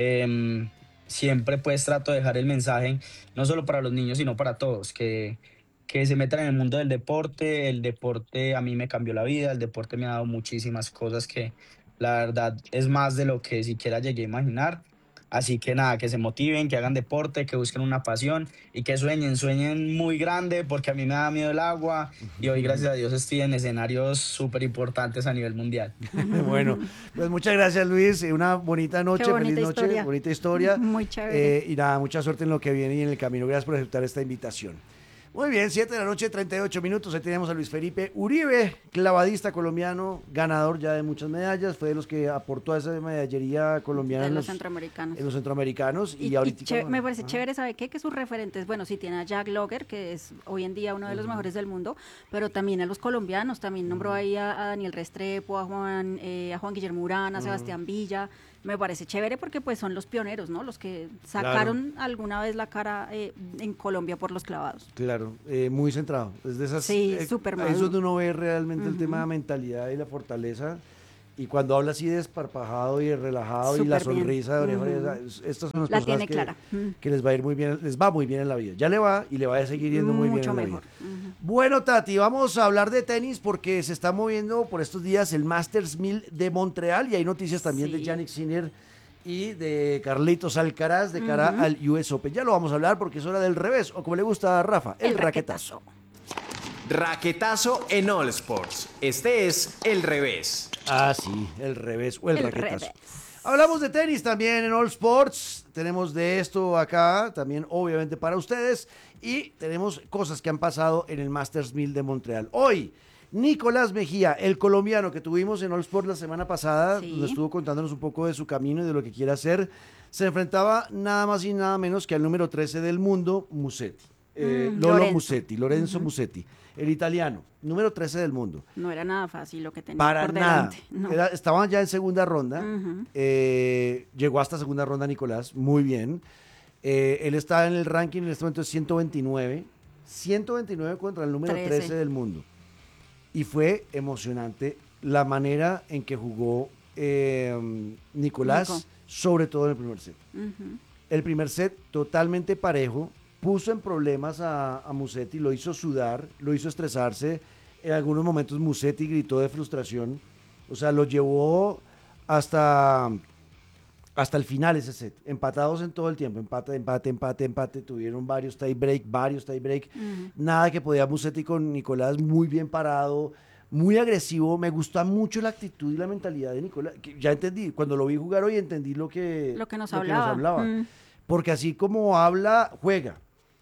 Siempre pues trato de dejar el mensaje, no solo para los niños, sino para todos, que se metan en el mundo del deporte. El deporte a mí me cambió la vida, el deporte me ha dado muchísimas cosas que la verdad es más de lo que siquiera llegué a imaginar. Así que nada, que se motiven, que hagan deporte, que busquen una pasión y que sueñen muy grande, porque a mí me da miedo el agua y hoy gracias a Dios estoy en escenarios súper importantes a nivel mundial. Bueno, pues muchas gracias, Luis, una bonita noche, Qué bonita feliz noche, historia. bonita historia. Muy chévere. Y nada, mucha suerte en lo que viene y en el camino. Gracias por aceptar esta invitación. Muy bien, 7 de la noche, 38 minutos. Ahí tenemos a Luis Felipe Uribe, clavadista colombiano, ganador ya de muchas medallas. Fue de los que aportó a esa medallería colombiana De en los centroamericanos. En los centroamericanos. Y ahorita me parece chévere, ¿sabe qué? Que sus referentes, bueno, sí tiene a Jack Loger, que es hoy en día uno de los mejores del mundo, pero también a los colombianos, también nombró ahí a Daniel Restrepo, a Juan Guillermo Urán, a Sebastián Villa, Me parece chévere porque pues son los pioneros, ¿no? Los que sacaron alguna vez la cara en Colombia por los clavados. Claro, muy centrado. Es de esas, Sí, súper ahí es maduro. donde uno ve realmente el tema de mentalidad y la fortaleza. Y cuando habla así desparpajado y relajado y la Súper bien. sonrisa de oreja a oreja, estas son las La cosas tiene clara. que les va a ir muy bien, les va muy bien en la vida. Ya le va y le va a seguir yendo muy bien Mucho en la mejor. vida. Bueno, Tati, vamos a hablar de tenis porque se está moviendo por estos días el Masters 1000 de Montreal y hay noticias también de Sí. Jannik Sinner y de Carlitos Alcaraz de cara al US Open. Ya lo vamos a hablar porque es hora del revés, o como le gusta a Rafa, el raquetazo. Raquetazo en All Sports. Este es el revés. Ah, sí, el revés o el El raquetazo. revés. Hablamos de tenis también en All Sports. Tenemos de esto acá, también obviamente para ustedes. Y tenemos cosas que han pasado en el Masters 1000 de Montreal. Hoy, Nicolás Mejía, el colombiano que tuvimos en All Sports la semana pasada, Sí. donde estuvo contándonos un poco de su camino y de lo que quiere hacer, se enfrentaba nada más y nada menos que al número 13 del mundo, Musetti. Lorenzo Musetti, el italiano, número 13 del mundo. No era nada fácil lo que tenía Para por nada. delante. No. Estaban ya en segunda ronda. Ujú. Llegó hasta segunda ronda Nicolás, muy bien. Él está en el ranking en este momento de 129. 129 contra el número 13 del mundo. Y fue emocionante la manera en que jugó Nicolás, Nico. sobre todo en el primer set. Ujú. El primer set totalmente parejo, puso en problemas a Musetti, lo hizo sudar, lo hizo estresarse. En algunos momentos Musetti gritó de frustración, o sea, lo llevó hasta el final ese set, empatados en todo el tiempo, empate, tuvieron varios tie break, nada que podía Musetti con Nicolás, muy bien parado, muy agresivo. Me gusta mucho la actitud y la mentalidad de Nicolás, que ya entendí, cuando lo vi jugar hoy entendí lo que nos hablaba. Porque así como habla, juega.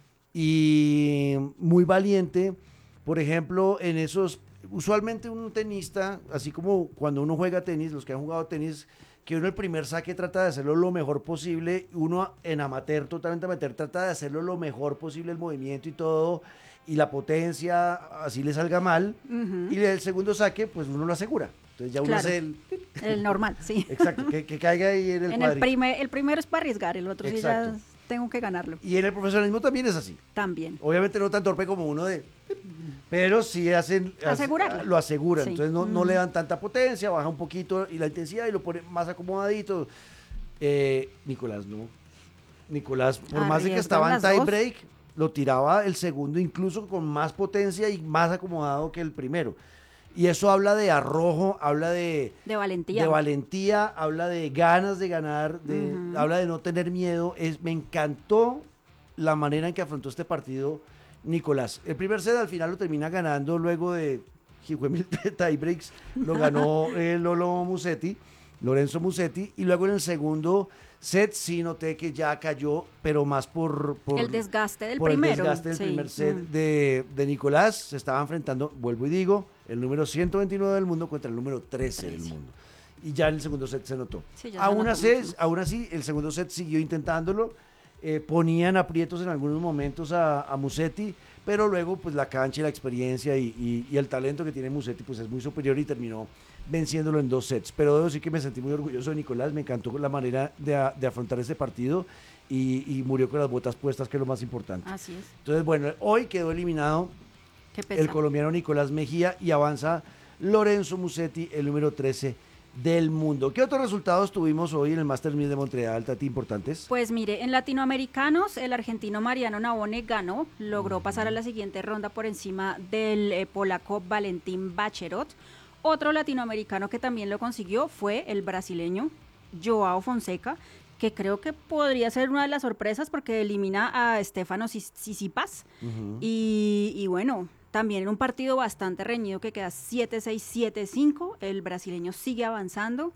Y muy valiente. Por ejemplo, en esos, usualmente un tenista, así como cuando uno juega tenis, los que han jugado tenis, que uno el primer saque trata de hacerlo lo mejor posible, uno en amateur, totalmente amateur, trata de hacerlo lo mejor posible, el movimiento y todo, y la potencia, así le salga mal, y el segundo saque, pues uno lo asegura. Entonces ya uno Claro. hace El normal, sí. exacto, que caiga ahí en el cuadrito. El primero es para arriesgar, el otro sí ya Exacto. tengo que ganarlo. Y en el profesionalismo también es así. También. Obviamente no tan torpe como uno de... Pero sí Asegurarlo. lo aseguran. Sí. Entonces no le dan tanta potencia, baja un poquito y la intensidad y lo pone más acomodadito. Nicolás no. Nicolás, por más de que Arriesgan estaba en las tie dos. break, lo tiraba el segundo incluso con más potencia y más acomodado que el primero. Y eso habla de arrojo, habla de valentía, habla de ganas de ganar, habla de no tener miedo. Me encantó la manera en que afrontó este partido Nicolás. El primer set al final lo termina ganando luego de mil tie breaks, lo ganó Lorenzo Musetti, y luego en el segundo set sí noté que ya cayó, pero más por el desgaste del por primero. el desgaste del sí. primer set de Nicolás. Se estaba enfrentando, vuelvo y digo, el número 129 del mundo contra el número 13 del mundo. Y ya en el segundo set se notó. Sí, ya se aún notó mucho. así, el segundo set siguió intentándolo. Ponían aprietos en algunos momentos a Musetti, pero luego pues la cancha y la experiencia y el talento que tiene Musetti pues es muy superior y terminó venciéndolo en 2 sets. Pero debo decir que me sentí muy orgulloso de Nicolás, me encantó la manera de afrontar ese partido y murió con las botas puestas, que es lo más importante. Así es. Entonces, bueno, hoy quedó eliminado Qué pesar. el colombiano Nicolás Mejía y avanza Lorenzo Musetti, el número 13 del mundo. ¿Qué otros resultados tuvimos hoy en el Masters 1000 de Montreal, Tati, importantes? Pues mire, en latinoamericanos, el argentino Mariano Navone ganó, logró pasar a la siguiente ronda por encima del polaco Valentín Baccherot. Otro latinoamericano que también lo consiguió fue el brasileño Joao Fonseca, que creo que podría ser una de las sorpresas porque elimina a Stefano Tsitsipas. Y bueno, también en un partido bastante reñido que queda 7-6, 7-5, el brasileño sigue avanzando.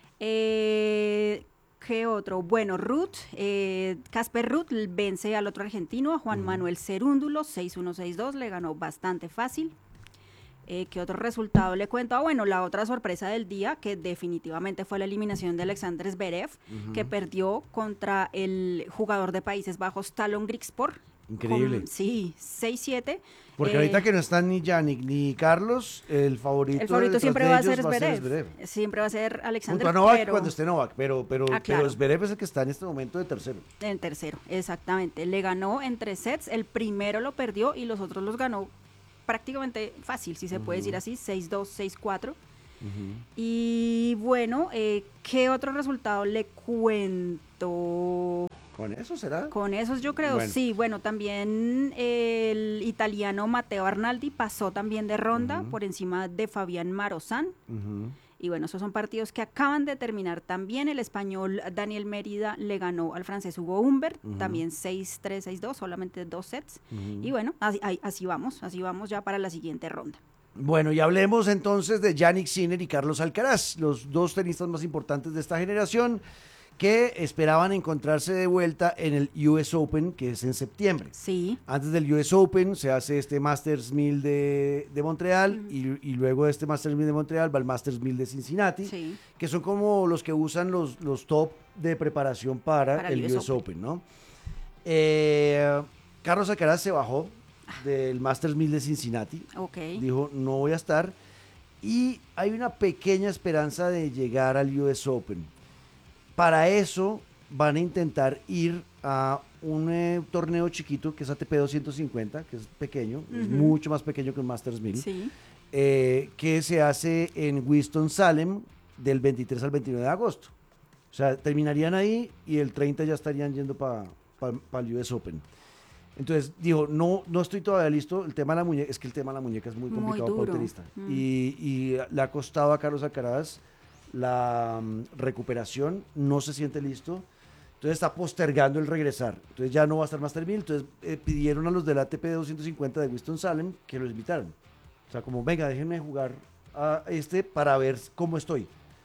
¿Qué otro? Bueno, Casper Ruud vence al otro argentino, a Juan Manuel Cerúndulo, 6-1, 6-2, le ganó bastante fácil. ¿Qué otro resultado le cuento? Bueno, la otra sorpresa del día, que definitivamente fue la eliminación de Alexander Zverev, que perdió contra el jugador de Países Bajos, Talon Griekspoor, Increíble. Sí, 6-7. Porque ahorita que no están ni Yannick ni Carlos, el favorito siempre detrás va a de ser ellos Zverev. Siempre va a ser Alexander. Junto a Novak cuando esté Novak, pero claro. Zverev es el que está en este momento de tercero. En tercero, exactamente. Le ganó en 3 sets. El primero lo perdió y los otros los ganó prácticamente fácil, si se puede decir así, 6-2, 6-4. Y bueno, ¿qué otro resultado le cuento? ¿Con eso será? Con esos yo creo, sí. Bueno, también el italiano Matteo Arnaldi pasó también de ronda por encima de Fabián Marozán. Y bueno, esos son partidos que acaban de terminar también. El español Daniel Mérida le ganó al francés Hugo Humbert, también 6-3, 6-2, solamente 2 sets. Y bueno, así vamos ya para la siguiente ronda. Bueno, y hablemos entonces de Jannik Sinner y Carlos Alcaraz, los dos tenistas más importantes de esta generación, que esperaban encontrarse de vuelta en el US Open, que es en septiembre. Sí. Antes del US Open se hace este Masters 1000 de Montreal y luego de este Masters 1000 de Montreal va el Masters 1000 de Cincinnati, que son como los que usan los top de preparación para el US Open, ¿no? Carlos Alcaraz se bajó del Masters 1000 de Cincinnati. Dijo, no voy a estar. Y hay una pequeña esperanza de llegar al US Open. Para eso van a intentar ir a un torneo chiquito que es ATP 250, que es pequeño, es mucho más pequeño que un Masters 1000, que se hace en Winston-Salem del 23 al 29 de agosto. O sea, terminarían ahí y el 30 ya estarían yendo para el US Open. Entonces, digo, no estoy todavía listo. El tema de la muñeca, es que el tema de la muñeca es muy complicado para el tenista. Y le ha costado a Carlos Alcaraz la recuperación, no se siente listo. Entonces está postergando el regresar. Entonces ya no va a estar Master 1000. Entonces pidieron a los del ATP 250 de Winston-Salem que los invitaran. O sea, como, venga, déjenme jugar a para ver cómo estoy.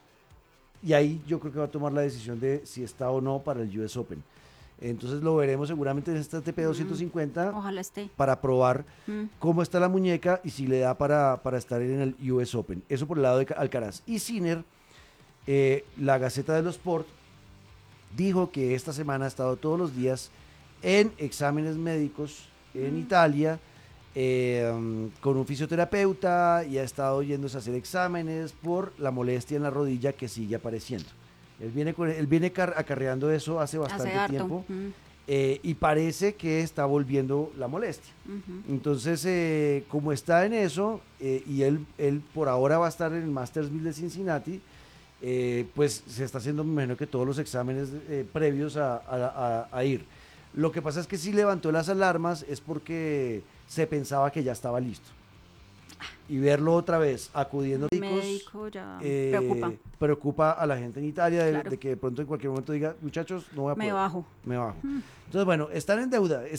Y ahí yo creo que va a tomar la decisión de si está o no para el US Open. Entonces lo veremos seguramente en este ATP 250. Ojalá esté. Para probar cómo está la muñeca y si le da para estar en el US Open. Eso por el lado de Alcaraz. Y Sinner, la Gaceta de los Sport dijo que esta semana ha estado todos los días en exámenes médicos en Italia con un fisioterapeuta y ha estado yéndose a hacer exámenes por la molestia en la rodilla que sigue apareciendo. Él viene acarreando eso hace bastante tiempo y parece que está volviendo la molestia. Entonces, como está en eso y él por ahora va a estar en el Masters 1000 de Cincinnati, pues se está haciendo, me imagino que todos los exámenes previos a ir. Lo que pasa es que si levantó las alarmas es porque se pensaba que ya estaba listo. Y verlo otra vez acudiendo a médico ya preocupa a la gente en Italia claro. de que de pronto en cualquier momento diga, muchachos, no voy a poder. Me bajo. Entonces, bueno, están en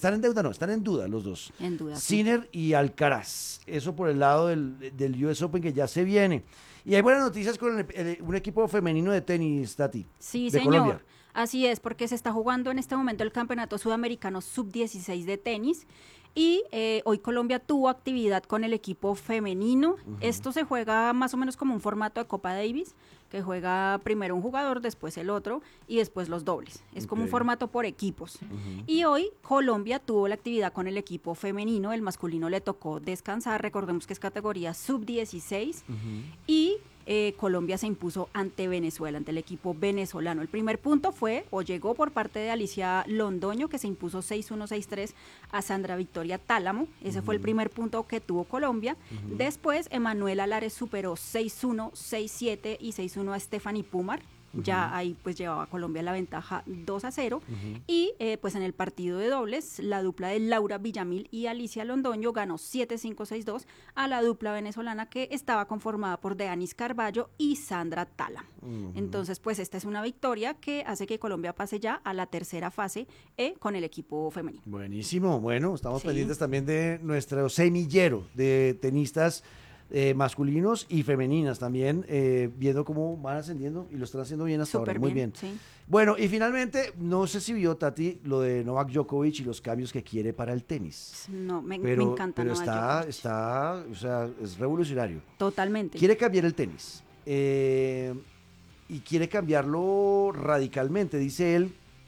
duda los dos. En duda. Sinner y Alcaraz. Eso por el lado del US Open que ya se viene. Y hay buenas noticias con un equipo femenino de tenis, Tati. Sí, de señor. Colombia. Así es, porque se está jugando en este momento el Campeonato Sudamericano Sub-16 de tenis. Y hoy Colombia tuvo actividad con el equipo femenino. Esto se juega más o menos como un formato de Copa Davis, que juega primero un jugador, después el otro y después los dobles. Es como un formato por equipos. Y hoy Colombia tuvo la actividad con el equipo femenino. El masculino le tocó descansar. Recordemos que es categoría Sub-16. Y Colombia se impuso ante Venezuela, ante el equipo venezolano. El primer punto llegó por parte de Alicia Londoño, que se impuso 6-1, 6-3 a Sandra Victoria Tálamo. Ese fue el primer punto que tuvo Colombia. Después, Emanuela Lares superó 6-1, 6-7 y 6-1 a Stephanie Pumar. Ya ahí pues llevaba Colombia la ventaja 2-0 y pues en el partido de dobles la dupla de Laura Villamil y Alicia Londoño ganó 7-5, 6-2 a la dupla venezolana que estaba conformada por Deanis Carballo y Sandra Tálamo. Entonces pues esta es una victoria que hace que Colombia pase ya a la tercera fase con el equipo femenino. Buenísimo, bueno, estamos pendientes también de nuestro semillero de tenistas masculinos y femeninas también, viendo cómo van ascendiendo y lo están haciendo bien hasta ahora, muy bien. Sí. Bueno, y finalmente, no sé si vio, Tati, lo de Novak Djokovic y los cambios que quiere para el tenis. No, me encanta pero Novak está, o sea, es revolucionario. Totalmente. Quiere cambiar el tenis y quiere cambiarlo radicalmente. Dice él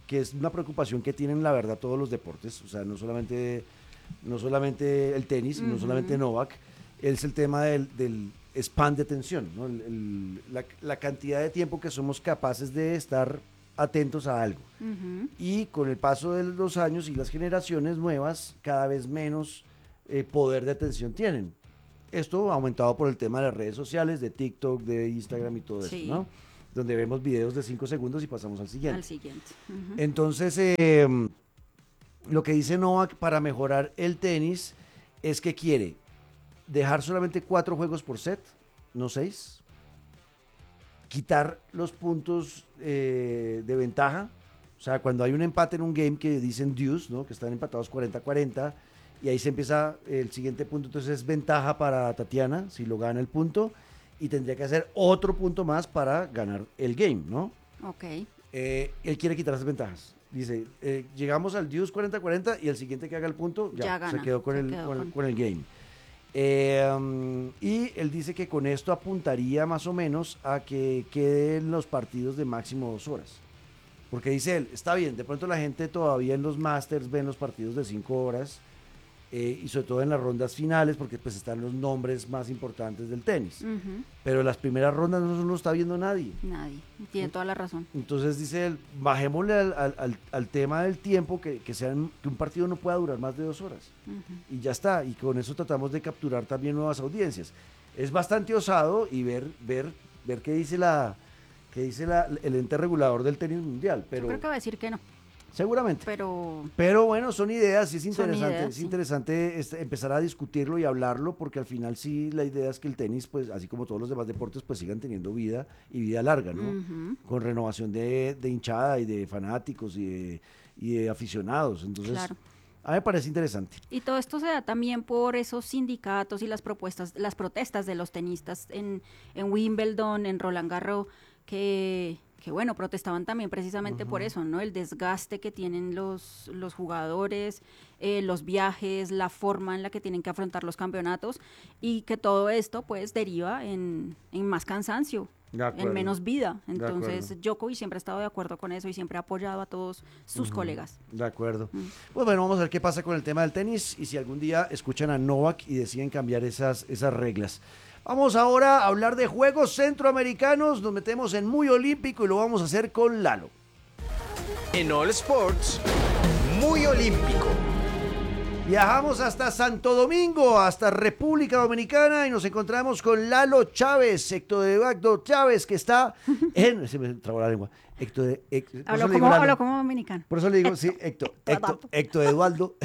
que es una preocupación que tienen la verdad todos los deportes, o sea, no solamente el tenis, no solamente Novak, es el tema del span de atención, ¿no? La cantidad de tiempo que somos capaces de estar atentos a algo. Y con el paso de los años y las generaciones nuevas, cada vez menos poder de atención tienen. Esto aumentado por el tema de las redes sociales, de TikTok, de Instagram y todo eso, ¿no? Donde vemos videos de 5 segundos y pasamos al siguiente. Entonces, lo que dice Novak para mejorar el tenis es que quiere dejar solamente 4 juegos por set, no 6. Quitar los puntos de ventaja. O sea, cuando hay un empate en un game que dicen deuce, ¿no? Que están empatados 40-40, y ahí se empieza el siguiente punto, entonces es ventaja para Tatiana si lo gana el punto, y tendría que hacer otro punto más para ganar el game, ¿no? Ok. Él quiere quitar esas ventajas. Dice, llegamos al deuce 40-40 y el siguiente que haga el punto ya gana, se quedó con el game. Y él dice que con esto apuntaría más o menos a que queden los partidos de máximo 2 horas. Porque dice él, está bien, de pronto la gente todavía en los Masters ven los partidos de 5 horas, y sobre todo en las rondas finales, porque pues están los nombres más importantes del tenis. Pero las primeras rondas no lo está viendo nadie. Nadie, tiene toda la razón. Entonces dice él, bajémosle al tema del tiempo, que un partido no pueda durar más de 2 horas. Y ya está, y con eso tratamos de capturar también nuevas audiencias. Es bastante osado y ver qué dice el ente regulador del tenis mundial. Pero yo creo que va a decir que no. Seguramente. Pero bueno, son ideas y es interesante, empezar a discutirlo y hablarlo, porque al final sí la idea es que el tenis, pues así como todos los demás deportes, pues sigan teniendo vida y vida larga, ¿no? Con renovación de hinchada y de fanáticos y de aficionados. Entonces, claro, a mí me parece interesante. Y todo esto se da también por esos sindicatos y las protestas de los tenistas en Wimbledon, en Roland Garros, que bueno, protestaban también precisamente por eso, ¿no? El desgaste que tienen los jugadores, los viajes, la forma en la que tienen que afrontar los campeonatos, y que todo esto pues deriva en más cansancio, en menos vida. Entonces Djokovic siempre ha estado de acuerdo con eso y siempre ha apoyado a todos sus colegas. De acuerdo. Pues bueno, vamos a ver qué pasa con el tema del tenis y si algún día escuchan a Novak y deciden cambiar esas reglas. Vamos ahora a hablar de Juegos Centroamericanos, nos metemos en muy olímpico y lo vamos a hacer con Lalo. En All Sports, muy olímpico. Viajamos hasta Santo Domingo, hasta República Dominicana, y nos encontramos con Lalo Chávez, Héctor Eduardo Chávez, que está en... Se me trabó la lengua. Hablo como dominicano. Por eso le digo, sí, Héctor Eduardo.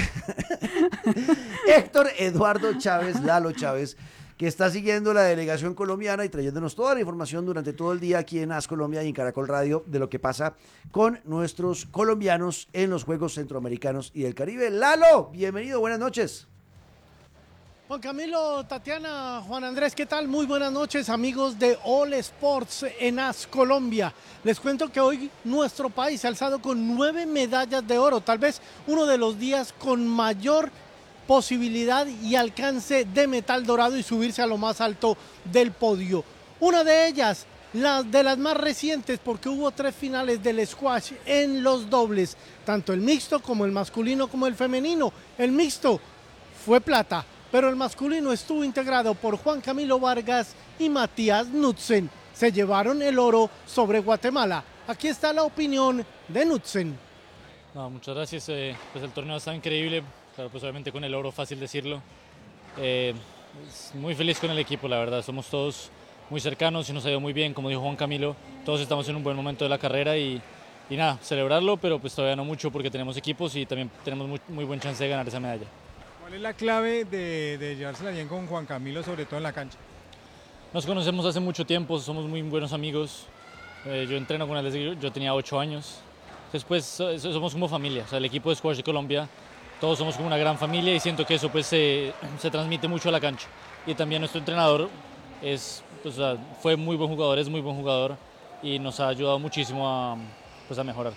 Héctor Eduardo Chávez, Lalo Chávez, que está siguiendo la delegación colombiana y trayéndonos toda la información durante todo el día aquí en AS Colombia y en Caracol Radio de lo que pasa con nuestros colombianos en los Juegos Centroamericanos y del Caribe. Lalo, bienvenido, buenas noches. Juan Camilo, Tatiana, Juan Andrés, ¿qué tal? Muy buenas noches, amigos de All Sports en AS Colombia. Les cuento que hoy nuestro país se ha alzado con 9 medallas de oro, tal vez uno de los días con mayor posibilidad y alcance de metal dorado y subirse a lo más alto del podio. Una de ellas, la de las más recientes, porque hubo 3 finales del squash en los dobles, tanto el mixto como el masculino como el femenino. El mixto fue plata, pero el masculino estuvo integrado por Juan Camilo Vargas y Matías Knudsen. Se llevaron el oro sobre Guatemala. Aquí está la opinión de Knudsen. No, muchas gracias, pues el torneo está increíble. Claro, pues obviamente con el oro, fácil decirlo. Muy feliz con el equipo, la verdad. Somos todos muy cercanos y nos ha ido muy bien, como dijo Juan Camilo. Todos estamos en un buen momento de la carrera y nada, celebrarlo, pero pues todavía no mucho porque tenemos equipos y también tenemos muy buen chance de ganar esa medalla. ¿Cuál es la clave de llevársela bien con Juan Camilo, sobre todo en la cancha? Nos conocemos hace mucho tiempo, somos muy buenos amigos. Yo entreno con él desde que yo tenía 8 años. Después somos como familia, o sea, el equipo de squash de Colombia, todos somos como una gran familia y siento que eso pues se transmite mucho a la cancha. Y también nuestro entrenador fue muy buen jugador, es muy buen jugador y nos ha ayudado muchísimo a mejorar.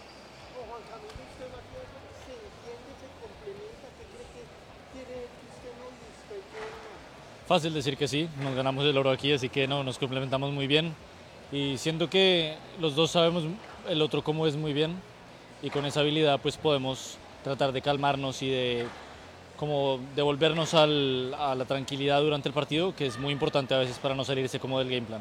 Fácil decir que sí, nos ganamos el oro aquí, así que no, nos complementamos muy bien y siento que los dos sabemos el otro cómo es muy bien y con esa habilidad pues podemos tratar de calmarnos y de como devolvernos a la tranquilidad durante el partido, que es muy importante a veces para no salirse como del game plan.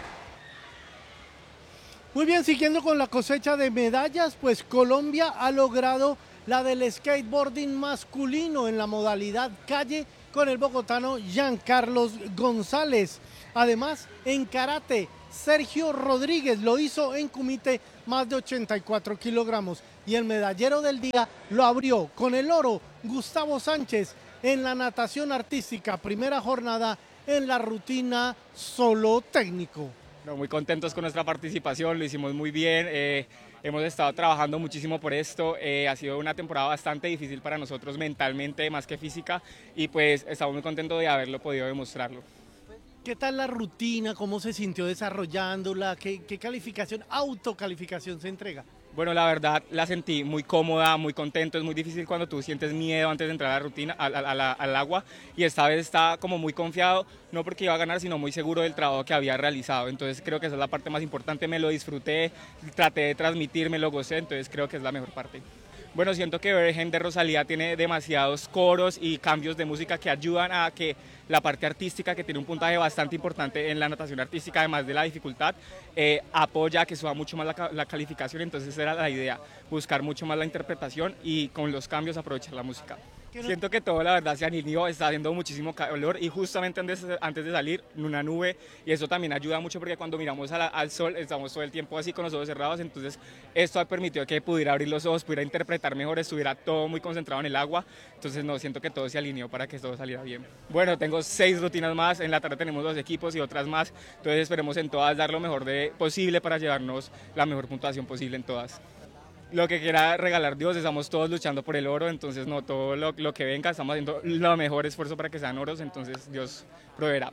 Muy bien, siguiendo con la cosecha de medallas, pues Colombia ha logrado la del skateboarding masculino en la modalidad calle con el bogotano Giancarlos González. Además, en karate, Sergio Rodríguez lo hizo en kumite, más de 84 kilogramos. Y el medallero del día lo abrió con el oro Gustavo Sánchez en la natación artística, primera jornada en la rutina solo técnico. No, muy contentos con nuestra participación, lo hicimos muy bien, hemos estado trabajando muchísimo por esto, ha sido una temporada bastante difícil para nosotros mentalmente más que física y pues estamos muy contentos de haberlo podido demostrarlo. ¿Qué tal la rutina? ¿Cómo se sintió desarrollándola? ¿Qué calificación, autocalificación se entrega? Bueno, la verdad la sentí muy cómoda, muy contento. Es muy difícil cuando tú sientes miedo antes de entrar a la rutina, al agua, y esta vez estaba como muy confiado, no porque iba a ganar, sino muy seguro del trabajo que había realizado. Entonces creo que esa es la parte más importante, me lo disfruté, traté de transmitir, me lo gocé, entonces creo que es la mejor parte. Bueno, siento que Virgen de Rosalía tiene demasiados coros y cambios de música que ayudan a que la parte artística, que tiene un puntaje bastante importante en la natación artística, además de la dificultad, apoya a que suba mucho más la calificación. Entonces era la idea, buscar mucho más la interpretación y con los cambios aprovechar la música. Siento que todo la verdad se alineó, está haciendo muchísimo calor y justamente antes de salir una nube, y eso también ayuda mucho porque cuando miramos al sol estamos todo el tiempo así con los ojos cerrados, entonces esto ha permitido que pudiera abrir los ojos, pudiera interpretar mejor, estuviera todo muy concentrado en el agua, entonces no, siento que todo se alineó para que todo saliera bien. Bueno, tengo 6 rutinas más, en la tarde tenemos 2 equipos y otras más, entonces esperemos en todas dar lo mejor posible para llevarnos la mejor puntuación posible en todas. Lo que quiera regalar Dios, estamos todos luchando por el oro, entonces no, todo lo que venga, estamos haciendo lo mejor esfuerzo para que sean oros, entonces Dios proveerá.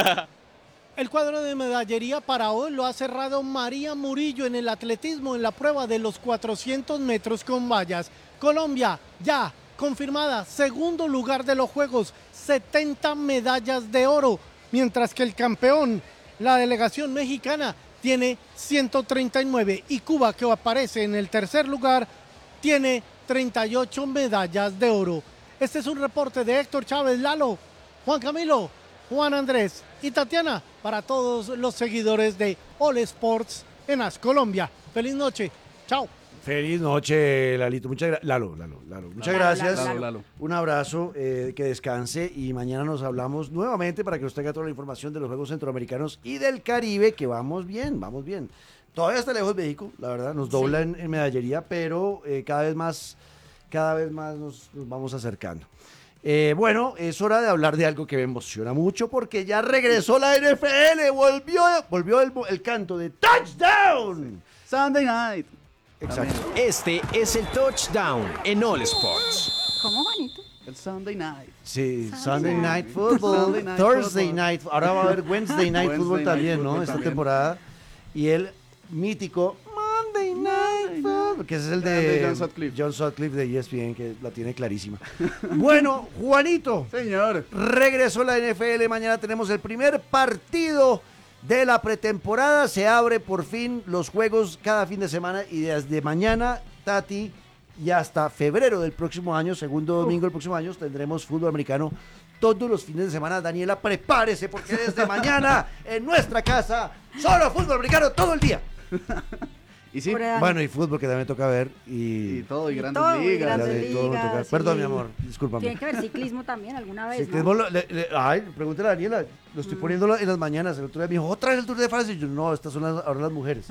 El cuadro de medallería para hoy lo ha cerrado María Murillo en el atletismo en la prueba de los 400 metros con vallas. Colombia ya confirmada, segundo lugar de los Juegos, 70 medallas de oro, mientras que el campeón, la delegación mexicana, tiene 139 y Cuba, que aparece en el tercer lugar, tiene 38 medallas de oro. Este es un reporte de Héctor Chávez, Lalo, Juan Camilo, Juan Andrés y Tatiana para todos los seguidores de All Sports en AS Colombia. Feliz noche, chao. Feliz noche, Lalito. Muchas gracias. Lalo. Muchas gracias. Lalo. Un abrazo, que descanse y mañana nos hablamos nuevamente para que nos traiga toda la información de los Juegos Centroamericanos y del Caribe, que vamos bien. Todavía está lejos México, la verdad, nos dobla en medallería, pero cada vez más nos vamos acercando. Bueno, es hora de hablar de algo que me emociona mucho porque ya regresó la NFL, volvió el canto de touchdown. Sunday night. Exacto. Este es el touchdown en All Sports. ¿Cómo, Juanito? El Sunday night. Sí, Sunday Night Football, Thursday Night, ahora va a haber Wednesday Night Football también, ¿no? Esta temporada. Y el mítico Monday Night Football, que ese es el de John Sutcliffe de ESPN, que la tiene clarísima. Bueno, Juanito. Señor. Regresó la NFL, mañana tenemos el primer partido de la pretemporada, se abre por fin los juegos cada fin de semana y desde mañana, Tati, y hasta febrero del próximo año, segundo domingo del próximo año, tendremos fútbol americano todos los fines de semana. Daniela, prepárese porque desde mañana en nuestra casa, solo fútbol americano todo el día. Y sí, bueno, y fútbol que también toca ver y todo, y grandes todo, ligas. ligas, Perdón, sí. mi amor, discúlpame. Tiene que ver ciclismo también alguna vez, Ciclismo, ¿no? ay, pregúntale a Daniela, lo estoy poniendo en las mañanas. El otro día me dijo, ¿otra vez el Tour de Francia? Y yo, no, estas son ahora las mujeres.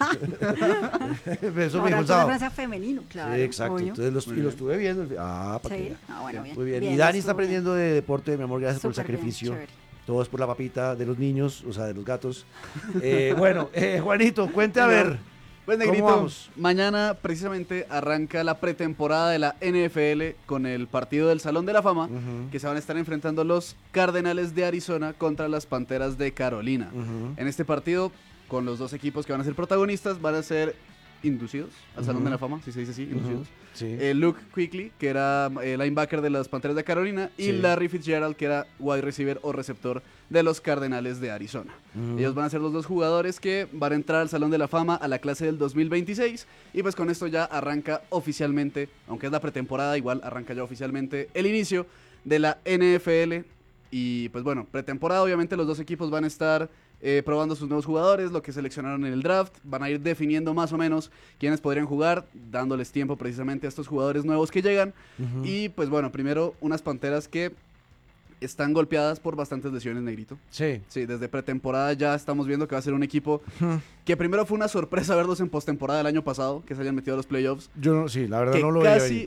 Eso me dijo el sábado. Francia femenino, claro. Sí, exacto. Obvio. Entonces lo estuve viendo. Para Sí, que bueno, bien. muy bien. Bien, Y Dani estuvo está aprendiendo de deporte, mi amor, gracias por el Súper bien, sacrificio. chévere. Todo es por la papita de los niños, o sea, de los gatos. Bueno, Juanito, cuente a ver. Pues, ¿cómo Negrito, vamos? mañana precisamente arranca la pretemporada de la NFL con el partido del Salón de la Fama, que se van a estar enfrentando los Cardenales de Arizona contra las Panteras de Carolina. En este partido, con los dos equipos que van a ser protagonistas, van a ser inducidos al Salón de la Fama, si se dice así, inducidos. Sí. Luke Kuechly, que era linebacker de las Panteras de Carolina, y Sí. Larry Fitzgerald, que era wide receiver o receptor de los Cardenales de Arizona. Ellos van a ser los dos jugadores que van a entrar al Salón de la Fama a la clase del 2026, y pues con esto ya arranca oficialmente, aunque es la pretemporada, igual arranca ya oficialmente el inicio de la NFL. Y pues bueno, pretemporada, obviamente los dos equipos van a estar probando sus nuevos jugadores, lo que seleccionaron en el draft, van a ir definiendo más o menos quiénes podrían jugar, dándoles tiempo precisamente a estos jugadores nuevos que llegan. Y pues bueno, primero unas Panteras que están golpeadas por bastantes lesiones, Negrito. Sí. Sí, desde pretemporada ya estamos viendo que va a ser un equipo que primero fue una sorpresa verlos en postemporada del año pasado, que se hayan metido a los playoffs. Yo no, sí, la verdad Que no lo veía casi,